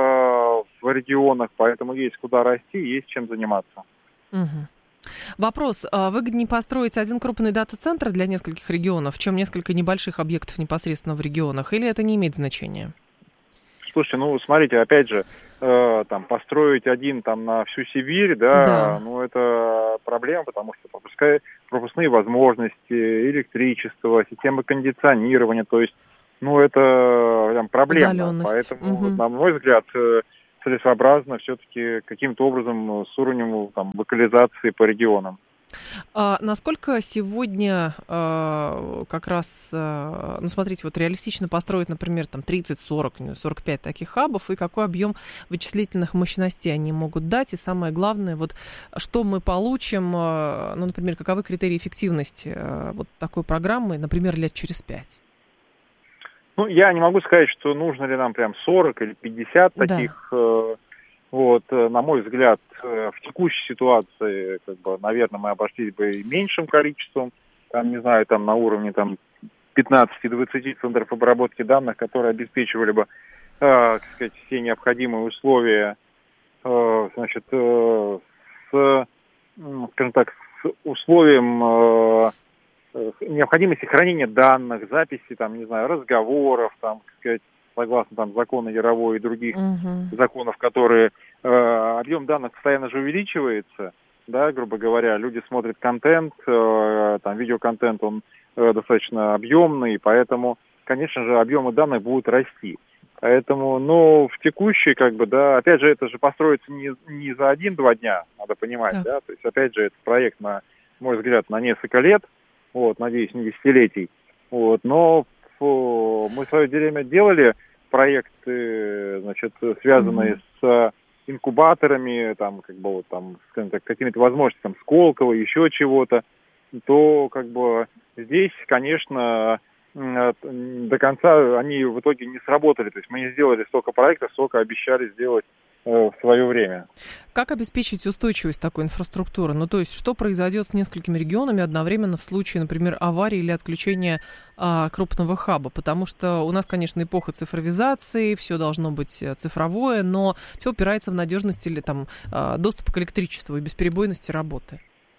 в регионах, поэтому есть куда расти, есть чем заниматься. Угу. Вопрос. Выгоднее построить один крупный дата-центр для нескольких регионов, чем несколько небольших объектов непосредственно в регионах, или это не имеет значения? Слушайте, ну, смотрите, опять же, э, там, построить один там на всю Сибирь, да, да. ну, это проблема, потому что пропускай, пропускные возможности, электричество, система кондиционирования, то есть, ну, это прям проблема. Поэтому, угу. на мой взгляд, целесообразно все-таки каким-то образом с уровнем там, локализации по регионам. А насколько сегодня а, как раз, а, ну, смотрите, вот реалистично построить, например, там тридцать, сорок, сорок пять таких хабов, и какой объем вычислительных мощностей они могут дать, и самое главное, вот что мы получим, а, ну, например, каковы критерии эффективности а, вот такой программы, например, лет через пять? Ну, я не могу сказать, что нужно ли нам прям сорок или пятьдесят таких. Да. Вот, на мой взгляд, в текущей ситуации, как бы, наверное, мы обошлись бы и меньшим количеством, там, не знаю, там на уровне там пятнадцать-двадцать центров обработки данных, которые обеспечивали бы, э, так сказать, все необходимые условия, э, значит, э, с, скажем так, с условием э, необходимости хранения данных, записи, там, не знаю, разговоров, там, так сказать, согласно там закону Яровой и других uh-huh. законов, которые э, объем данных постоянно же увеличивается, да, грубо говоря, люди смотрят контент, э, там видеоконтент, он э, достаточно объемный, поэтому, конечно же, объемы данных будут расти. Поэтому, ну, в текущей, как бы, да, опять же, это же построится не, не за один-два дня, надо понимать, да. да, то есть, опять же, это проект, на мой взгляд, на несколько лет, вот, надеюсь, не десятилетий, вот, но мы в свое время делали проекты, значит, связанные mm-hmm. с инкубаторами, там, как бы, вот, там, скажем так, какими-то возможностями, там, Сколково, еще чего-то, то, как бы, здесь, конечно, до конца они в итоге не сработали. То есть мы не сделали столько проектов, сколько обещали сделать в свое время. Как обеспечить устойчивость такой инфраструктуры? Ну, то есть, что произойдет с несколькими регионами одновременно в случае, например, аварии или отключения а, крупного хаба? Потому что у нас, конечно, эпоха цифровизации, все должно быть цифровое, но все опирается в надежность или там доступ к электричеству и бесперебойности работы.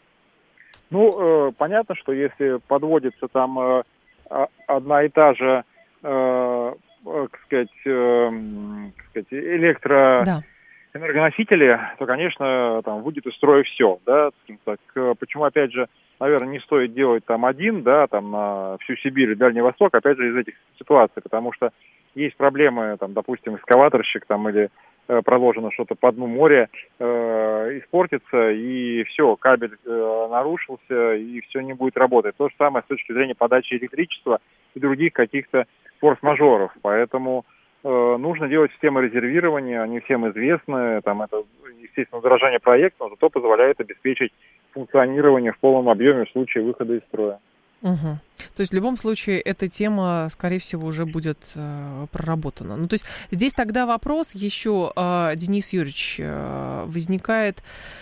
Ну, э, понятно, что если подводится там э, одна и та же, э, э, как сказать, э, как сказать, электро... Да. энергоносители, то, конечно, там выйдет из строя все, да, так, почему, опять же, наверное, не стоит делать там один, да, там на всю Сибирь и Дальний Восток, опять же, из этих ситуаций, потому что есть проблемы, там, допустим, экскаваторщик там или э, проложено что-то по дну моря, э, испортится, и все, кабель э, нарушился, и все не будет работать. То же самое с точки зрения подачи электричества и других каких-то форс-мажоров, поэтому нужно делать системы резервирования, они всем известны, там это, естественно, удорожание проекта, но зато позволяет обеспечить функционирование в полном объеме в случае выхода из строя. Угу. То есть в любом случае эта тема, скорее всего, уже будет э, проработана. Ну, то есть здесь тогда вопрос еще, э, Денис Юрьевич, э, возникает...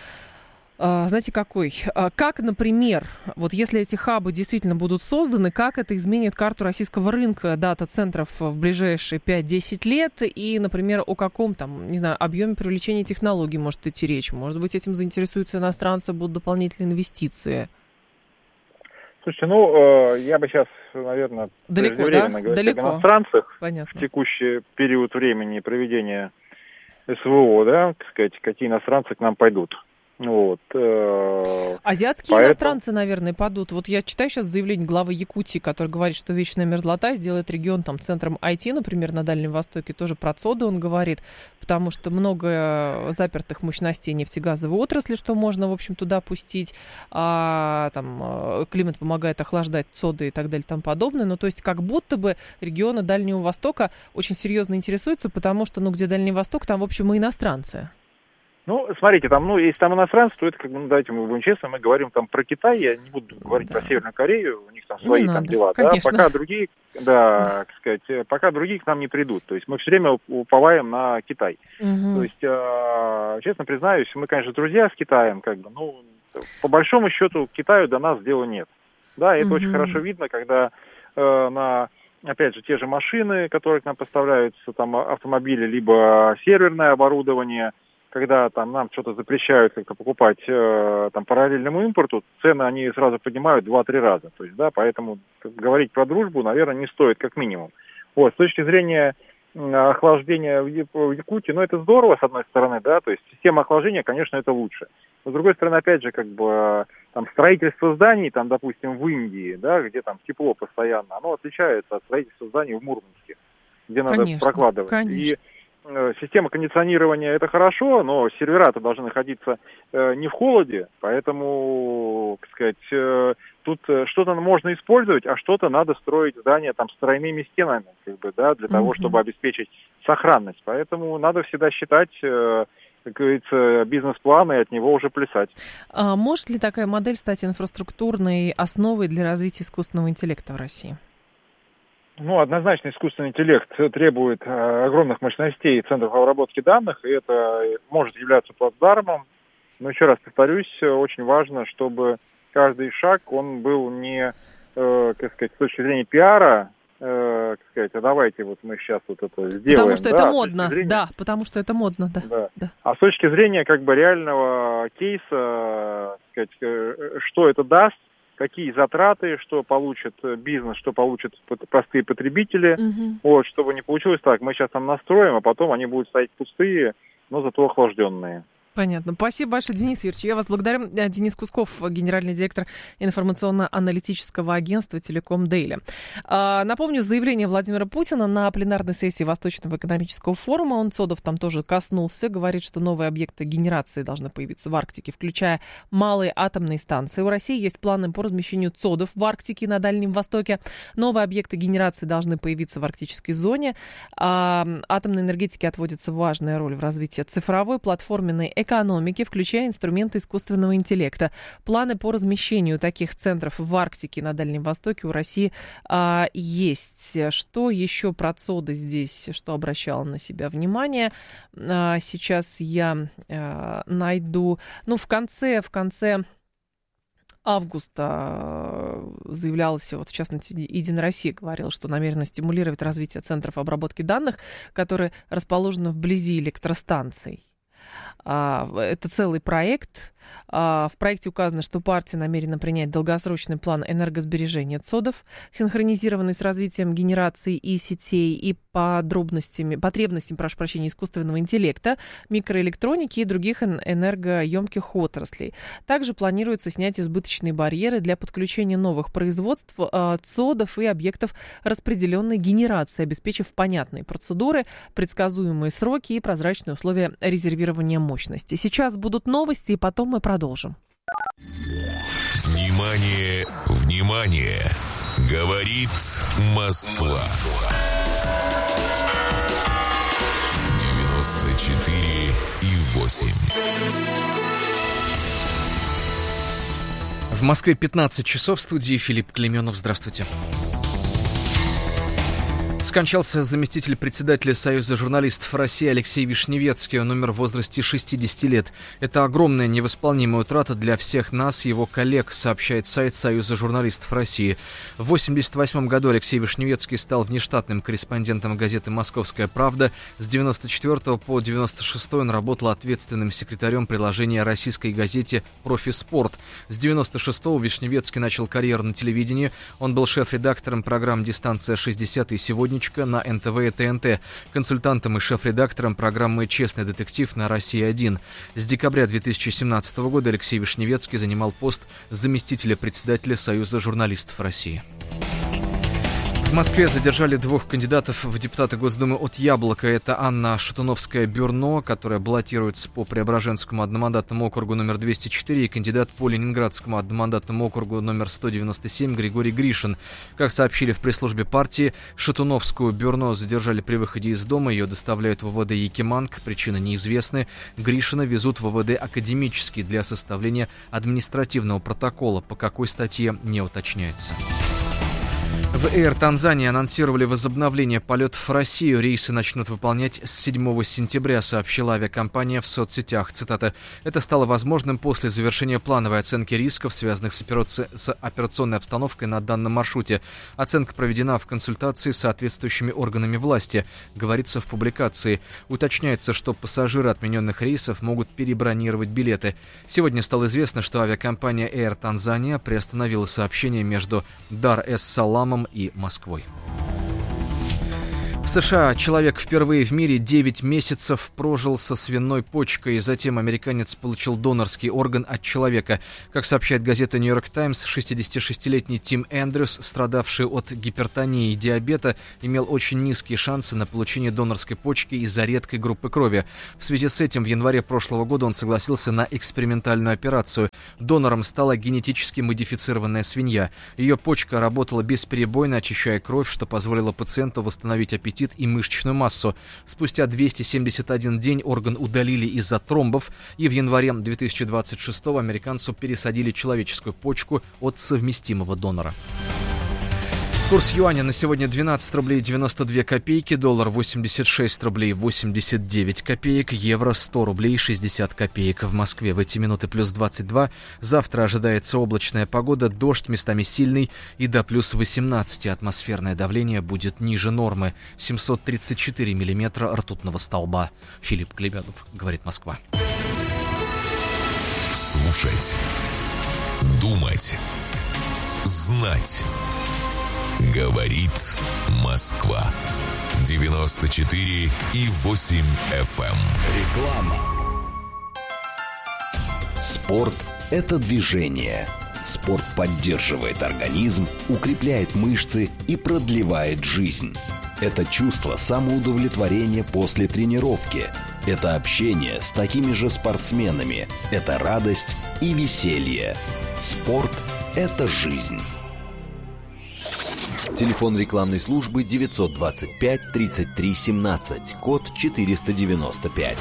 Знаете, какой? Как, например, вот если эти хабы действительно будут созданы, как это изменит карту российского рынка дата-центров в ближайшие пять-десять лет? И, например, о каком там, не знаю, объеме привлечения технологий может идти речь? Может быть, этим заинтересуются иностранцы, будут дополнительные инвестиции? Слушайте, ну, я бы сейчас, наверное, далеко, да? говорить Далеко. об иностранцах. Понятно. В текущий период времени проведения СВО, да, так сказать, какие иностранцы к нам пойдут. Вот, э, Азиатские поэтому... иностранцы, наверное, падут. Вот я читаю сейчас заявление главы Якутии, который говорит, что вечная мерзлота сделает регион там центром ай ти, например, на Дальнем Востоке. Тоже про ЦОДы он говорит, потому что много запертых мощностей нефтегазовой отрасли, что можно, в общем, туда пустить. А, там, климат помогает охлаждать ЦОДы и так далее и тому подобное. Ну, то есть как будто бы регионы Дальнего Востока очень серьезно интересуются, потому что, ну, где Дальний Восток, там, в общем, и иностранцы. Ну, смотрите, там, ну, если там иностранцы, то это, как бы, ну, давайте мы будем честны, мы говорим там про Китай, я не буду говорить да. про Северную Корею, у них там свои там дела, да, пока другие, да, так сказать, пока другие к нам не придут, то есть мы все время уповаем на Китай. Угу. То есть, э, честно признаюсь, мы, конечно, друзья с Китаем, как бы, ну, по большому счету к Китаю до нас дела нет. Да, это угу. очень хорошо видно, когда э, на, опять же, те же машины, которые к нам поставляются, там, автомобили, либо серверное оборудование, когда там нам что-то запрещают как-то покупать э, там параллельному импорту, цены они сразу поднимают два-три раза. То есть, да, поэтому говорить про дружбу, наверное, не стоит как минимум. Вот, с точки зрения э, охлаждения в, в Якутии, ну, это здорово, с одной стороны, да, то есть система охлаждения, конечно, это лучше. Но, с другой стороны, опять же, как бы, там, строительство зданий, там, допустим, в Индии, да, где там тепло постоянно, оно отличается от строительства зданий в Мурманске, где надо конечно, прокладывать. Конечно. И система кондиционирования это хорошо, но сервера-то должны находиться э, не в холоде, поэтому, так сказать, э, тут что-то можно использовать, а что-то надо строить здания там с тройными стенами, как бы, да, для mm-hmm. того, чтобы обеспечить сохранность. Поэтому надо всегда считать, э, как говорится, бизнес-план и от него уже плясать. А может ли такая модель стать инфраструктурной основой для развития искусственного интеллекта в России? Ну, однозначно искусственный интеллект требует э, огромных мощностей центров обработки данных, и это может являться плацдармом. Но еще раз повторюсь, очень важно, чтобы каждый шаг, он был не, э, как сказать, с точки зрения пиара, э, как сказать, а давайте вот мы сейчас вот это сделаем. Потому что да, это модно, зрения, да, потому что это модно, да. да. да. А с точки зрения как бы реального кейса, так сказать, что это даст, какие затраты, что получит бизнес, что получат простые потребители, угу. вот, чтобы не получилось так, мы сейчас там настроим, а потом они будут стоять пустые, но зато охлажденные. Понятно. Спасибо большое, Денис Юрьевич. Я вас благодарю. Денис Кусков, генеральный директор информационно-аналитического агентства «Телеком Дейли». Напомню, заявление Владимира Путина на пленарной сессии Восточного экономического форума. Он ЦОДов там тоже коснулся. Говорит, что новые объекты генерации должны появиться в Арктике, включая малые атомные станции. У России есть планы по размещению ЦОДов в Арктике и на Дальнем Востоке. Новые объекты генерации должны появиться в арктической зоне. Атомной энергетике отводится важная роль в развитии цифровой, платформенной экономики, включая инструменты искусственного интеллекта. Планы по размещению таких центров в Арктике и на Дальнем Востоке у России а, есть. Что еще про ЦОДы здесь, что обращало на себя внимание? А, сейчас я а, найду... Ну, в конце, в конце... августа заявлялось, вот в частности, Единая Россия говорила, что намерена стимулировать развитие центров обработки данных, которые расположены вблизи электростанций. Это целый проект. В проекте указано, что партия намерена принять долгосрочный план энергосбережения ЦОДов, синхронизированный с развитием генерации и сетей, и подробностями, потребностями, прошу прощения, искусственного интеллекта, микроэлектроники и других энергоемких отраслей. Также планируется снять избыточные барьеры для подключения новых производств ЦОДов и объектов распределенной генерации, обеспечив понятные процедуры, предсказуемые сроки и прозрачные условия резервирования мощности. Сейчас будут новости, и потом мы продолжим. Внимание, внимание! Говорит Москва. девяносто четыре и восемь. В Москве пятнадцать часов, в студии Филипп Клеменов. Здравствуйте. Скончался заместитель председателя Союза журналистов России Алексей Вишневецкий. Он умер в возрасте шестидесяти лет. Это огромная невосполнимая утрата для всех нас, его коллег, сообщает сайт Союза журналистов России. В восемьдесят восьмом году Алексей Вишневецкий стал внештатным корреспондентом газеты «Московская правда». С девяносто четвёртого по девяносто шестой он работал ответственным секретарем приложения российской газете «Профиспорт». С девяносто шестого Вишневецкий начал карьеру на телевидении. Он был шеф-редактором программ «Дистанция шестьдесят» и «Сегодня» на эн тэ вэ и тэ эн тэ, консультантом и шеф-редактором программы «Честный детектив» на Россия один. С декабря две тысячи семнадцатого года Алексей Вишневецкий занимал пост заместителя председателя Союза журналистов России. В Москве задержали двух кандидатов в депутаты Госдумы от «Яблока». Это Анна Шатуновская-Бюрно, которая баллотируется по Преображенскому одномандатному округу номер двести четыре, и кандидат по Ленинградскому одномандатному округу номер сто девяносто семь Григорий Гришин. Как сообщили в пресс-службе партии, Шатуновскую-Бюрно задержали при выходе из дома. Ее доставляют в ВВД Якиманг. Причины неизвестны. Гришина везут в ВВД Академический для составления административного протокола. По какой статье, не уточняется. В Air Tanzania анонсировали возобновление полетов в Россию. Рейсы начнут выполнять с седьмого сентября, сообщила авиакомпания в соцсетях. Цитата. «Это стало возможным после завершения плановой оценки рисков, связанных с, операци... с операционной обстановкой на данном маршруте. Оценка проведена в консультации с соответствующими органами власти», говорится в публикации. Уточняется, что пассажиры отмененных рейсов могут перебронировать билеты. Сегодня стало известно, что авиакомпания Air Tanzania приостановила сообщение между Дар-эс-Саламом и Москвой. В США человек впервые в мире девять месяцев прожил со свиной почкой, и затем американец получил донорский орган от человека. Как сообщает газета «Нью-Йорк Таймс», шестидесятишестилетний Тим Эндрюс, страдавший от гипертонии и диабета, имел очень низкие шансы на получение донорской почки из-за редкой группы крови. В связи с этим в январе прошлого года он согласился на экспериментальную операцию. Донором стала генетически модифицированная свинья. Ее почка работала бесперебойно, очищая кровь, что позволило пациенту восстановить аппетит и мышечную массу. Спустя двести семьдесят один день орган удалили из-за тромбов, и в январе две тысячи двадцать шестого американцу пересадили человеческую почку от совместимого донора. Курс юаня на сегодня двенадцать рублей девяносто две копейки, доллар восемьдесят шесть рублей восемьдесят девять копеек, евро сто рублей шестьдесят копеек. В Москве в эти минуты плюс двадцать два. Завтра ожидается облачная погода, дождь местами сильный и до плюс восемнадцать. Атмосферное давление будет ниже нормы. семьсот тридцать четыре миллиметра ртутного столба. Филипп Клеменов, говорит Москва. Слушать. Думать. Знать. Говорит Москва. девяносто четыре и восемь эф эм. Реклама. Спорт – это движение. Спорт поддерживает организм, укрепляет мышцы и продлевает жизнь. Это чувство самоудовлетворения после тренировки. Это общение с такими же спортсменами. Это радость и веселье. Спорт – это жизнь. Телефон рекламной службы девятьсот двадцать пять тридцать три семнадцать, код четыреста девяносто пять.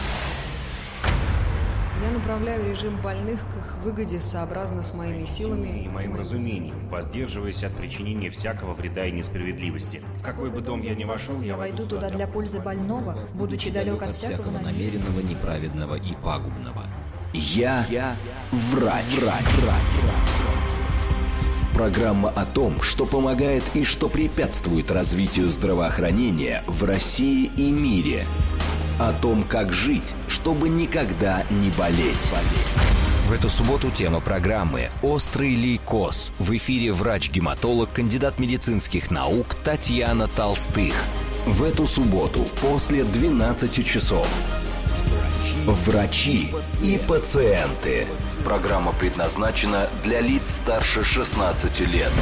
Я направляю режим больных к их выгоде сообразно с моими силами и моим разумением, воздерживаясь от причинения всякого вреда и несправедливости. В какой бы дом я ни вошел, я, я войду туда для пользы больного, будучи далек от всякого намеренного, неправедного и пагубного. Я, я врач, врач, врач. Программа о том, что помогает и что препятствует развитию здравоохранения в России и мире. О том, как жить, чтобы никогда не болеть. В эту субботу тема программы «Острый лейкоз». В эфире врач-гематолог, кандидат медицинских наук Татьяна Толстых. В эту субботу после двенадцати часов. Врачи и пациенты. Программа предназначена для лиц старше шестнадцати лет.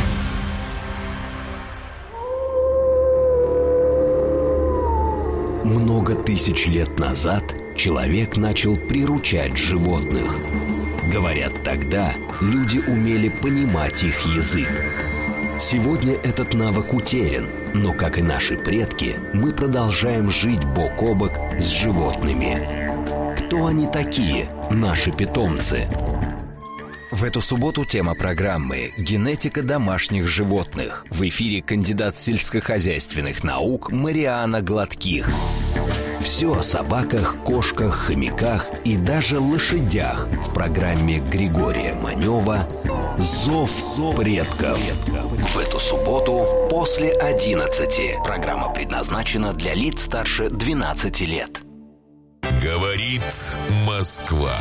Много тысяч лет назад человек начал приручать животных. Говорят, тогда люди умели понимать их язык. Сегодня этот навык утерян, но, как и наши предки, мы продолжаем жить бок о бок с животными. Кто они такие, наши питомцы? В эту субботу тема программы «Генетика домашних животных». В эфире кандидат сельскохозяйственных наук Мариана Гладких. Все о собаках, кошках, хомяках и даже лошадях в программе Григория Манева «Зов предков». В эту субботу после одиннадцати. Программа предназначена для лиц старше двенадцати лет. Говорит Москва.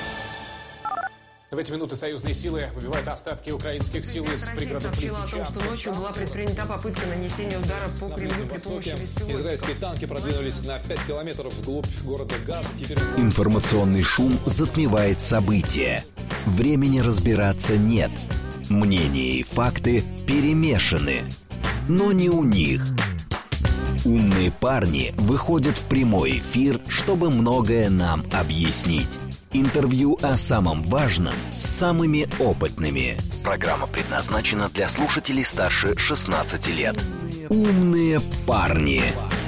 В эти минуты союзные силы выбивают остатки украинских сил из пригородов Лисичанска. Сообщила о том, что ночью была предпринята попытка нанесения удара по Кремлю при помощи беспилотников. Израильские танки продвинулись на пять километров вглубь города Газ. Теперь... Информационный шум затмевает события. Времени разбираться нет. Мнения и факты перемешаны. но не у них. Умные парни выходят в прямой эфир, чтобы многое нам объяснить. Интервью о самом важном с самыми опытными. Программа предназначена для слушателей старше шестнадцати лет. Умные парни.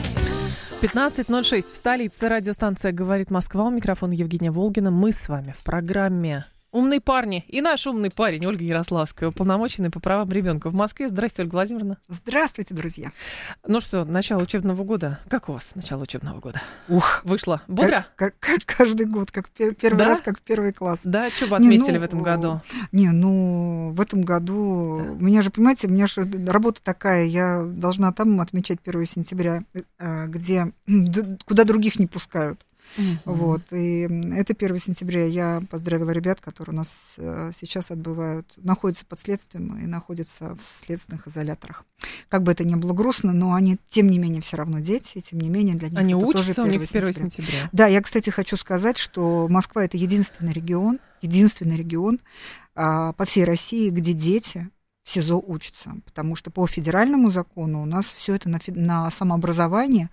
пятнадцать ноль шесть в столице. Радиостанция «Говорит Москва». У микрофона Евгения Волгина. Мы с вами в программе «Умные парни». И наш умный парень Ольга Ярославская, уполномоченная по правам ребенка в Москве. Здравствуйте, Ольга Владимировна. Здравствуйте, друзья. Ну что, начало учебного года. Как у вас начало учебного года? Ух, вышло бодро? Как, как, как каждый год, как первый да? раз, как первый класс. Да, что вы отметили не, ну, в этом году? Не, ну, в этом году... Да. У меня же, понимаете, у меня же работа такая, я должна там отмечать первого сентября, где, куда других не пускают. Uh-huh. Вот, и это первого сентября я поздравила ребят, которые у нас сейчас отбывают, находятся под следствием и находятся в следственных изоляторах. Как бы это ни было грустно, но они, тем не менее, все равно дети, и тем не менее для них они это учатся, тоже у них первого сентября. Да, я, кстати, хочу сказать, что Москва — это единственный регион, единственный регион а, по всей России, где дети в СИЗО учатся, потому что по федеральному закону у нас все это на, на самообразование,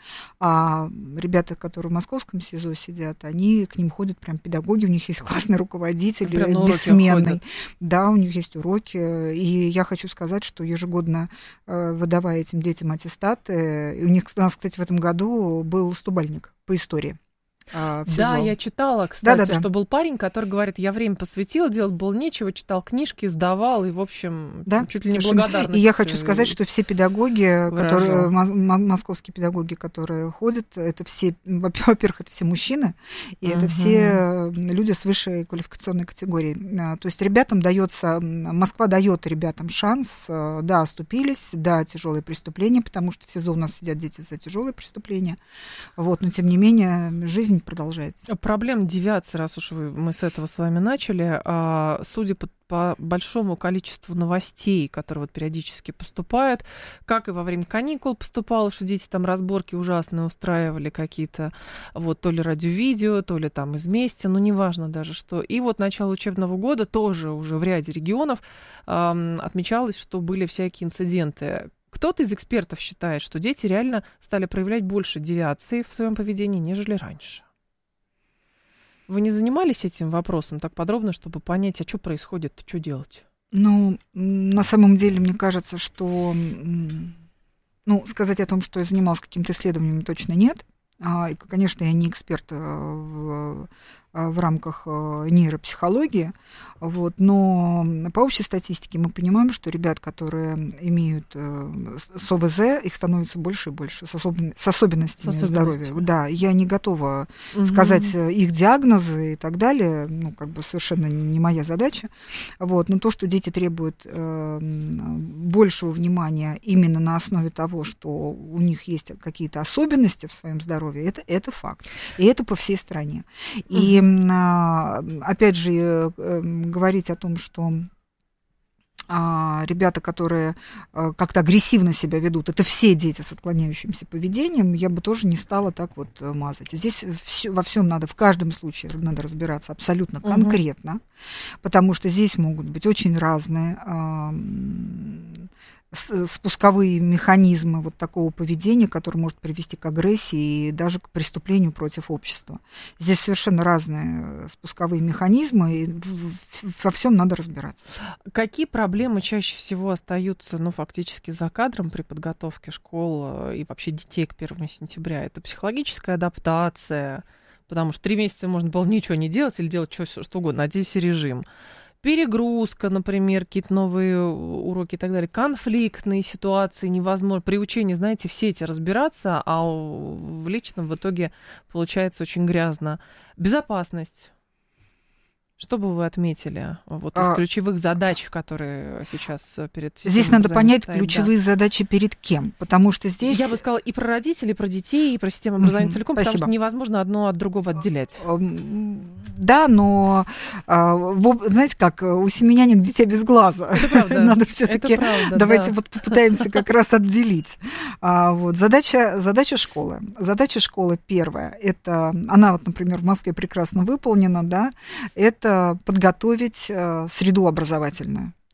а ребята, которые в московском СИЗО сидят, они к ним ходят прям педагоги, у них есть классный руководитель, бессменный, да, у них есть уроки, и я хочу сказать, что ежегодно выдавая этим детям аттестаты, и у них, у нас, кстати, в этом году был стобальник по истории. А, да, я читала, кстати, да, да, да. что был парень, который говорит, я время посвятил, делать было нечего, читал книжки, сдавал, и, в общем, да, чуть ли не благодарность. И я хочу сказать, что все педагоги, которые, московские педагоги, которые ходят, это все, во-первых, это все мужчины, и uh-huh. это все люди с высшей квалификационной категорией. То есть ребятам дается, Москва дает ребятам шанс, да, оступились, да, тяжелые преступления, потому что в СИЗО у нас сидят дети за тяжелые преступления, вот, но тем не менее жизнь продолжается. Проблема девиации, раз уж вы, мы с этого с вами начали, а, судя по, по большому количеству новостей, которые вот периодически поступают, как и во время каникул поступало, что дети там разборки ужасные устраивали какие-то, вот, то ли радио-видео, то ли там из мести, ну, неважно даже что. И вот начало учебного года тоже уже в ряде регионов а, отмечалось, что были всякие инциденты. Кто-то из экспертов считает, что дети реально стали проявлять больше девиации в своем поведении, нежели раньше. Вы не занимались этим вопросом так подробно, чтобы понять, а что происходит, что делать? Ну, на самом деле, мне кажется, что, ну, сказать о том, что я занималась какими-то исследованиями, точно нет. И, конечно, я не эксперт в, в рамках нейропсихологии, вот, но по общей статистике мы понимаем, что ребят, которые имеют с о вэ зэ, их становится больше и больше, с, особен, с особенностями с здоровья. Да, я не готова угу. сказать их диагнозы и так далее, ну, как бы совершенно не моя задача, вот, но то, что дети требуют э, большего внимания именно на основе того, что у них есть какие-то особенности в своем здоровье, Это, это факт. И это по всей стране. И, uh-huh. опять же, говорить о том, что ребята, которые как-то агрессивно себя ведут, это все дети с отклоняющимся поведением, я бы тоже не стала так вот мазать. Здесь все, во всем надо, в каждом случае надо разбираться абсолютно uh-huh. конкретно, потому что здесь могут быть очень разные спусковые механизмы вот такого поведения, которое может привести к агрессии и даже к преступлению против общества. Здесь совершенно разные спусковые механизмы, и во всем надо разбираться. Какие проблемы чаще всего остаются, ну, фактически за кадром при подготовке школ и вообще детей к первому сентября? Это психологическая адаптация, потому что три месяца можно было ничего не делать или делать что, что угодно, а здесь режим. Перегрузка, например, какие-то новые уроки и так далее, конфликтные ситуации, невозможно. При учении, знаете, все эти разбираться, а в личном в итоге получается очень грязно. Безопасность. Что бы вы отметили вот, из а, ключевых задач, которые сейчас перед системой здесь надо понять стоят, ключевые да. задачи перед кем, потому что здесь... Я бы сказала и про родителей, и про детей, и про систему образования mm-hmm. целиком, Спасибо. Потому что невозможно одно от другого отделять. Да, но, знаете как, у семеняник дитя без глаза. Это правда. Надо все-таки, давайте да. вот попытаемся как раз отделить. Вот, задача, задача школы. Задача школы первая, это, она вот, например, в Москве прекрасно выполнена, да, это подготовить среду образовательную.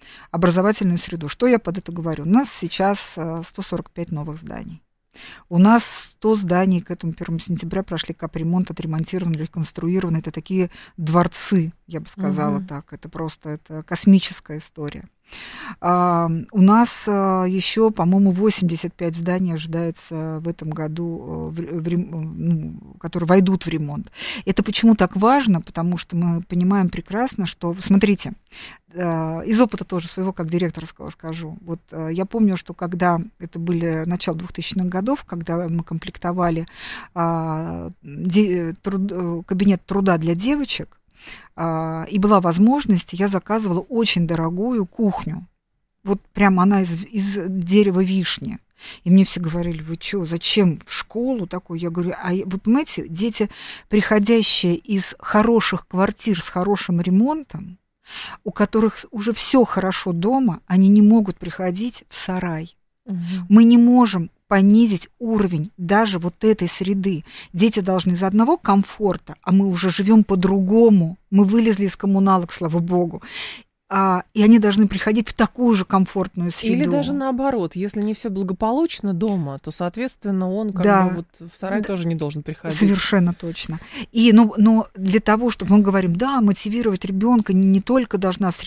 образовательную среду. Что я под это говорю? У нас сейчас сто сорок пять новых зданий. У нас сто зданий к этому первому сентября прошли капремонт, отремонтированы, реконструированы. Это такие дворцы, я бы сказала угу. так. Это просто это космическая история. А, у нас а, еще, по-моему, восемьдесят пять зданий ожидается в этом году, в, в, ну, которые войдут в ремонт. Это почему так важно? Потому что мы понимаем прекрасно, что, смотрите, из опыта тоже своего, как директорского скажу. Вот я помню, что когда это были начало двухтысячных годов, когда мы комплектовали а, де, труд, кабинет труда для девочек, а, и была возможность, я заказывала очень дорогую кухню. Вот прямо она из, из дерева вишни. И мне все говорили, вы что, зачем в школу такую? Я говорю, а вы понимаете, дети, приходящие из хороших квартир с хорошим ремонтом, у которых уже все хорошо дома, они не могут приходить в сарай. Угу. Мы не можем понизить уровень даже вот этой среды. Дети должны из одного комфорта, а мы уже живем по-другому. Мы вылезли из коммуналок, слава богу. А, и они должны приходить в такую же комфортную среду. Или даже наоборот, если не все благополучно дома, то, соответственно, он как да. бы вот в сарай да. тоже не должен приходить. Совершенно точно. И, но, но для того, чтобы мы говорим, да, мотивировать ребенка не, не только должна среда,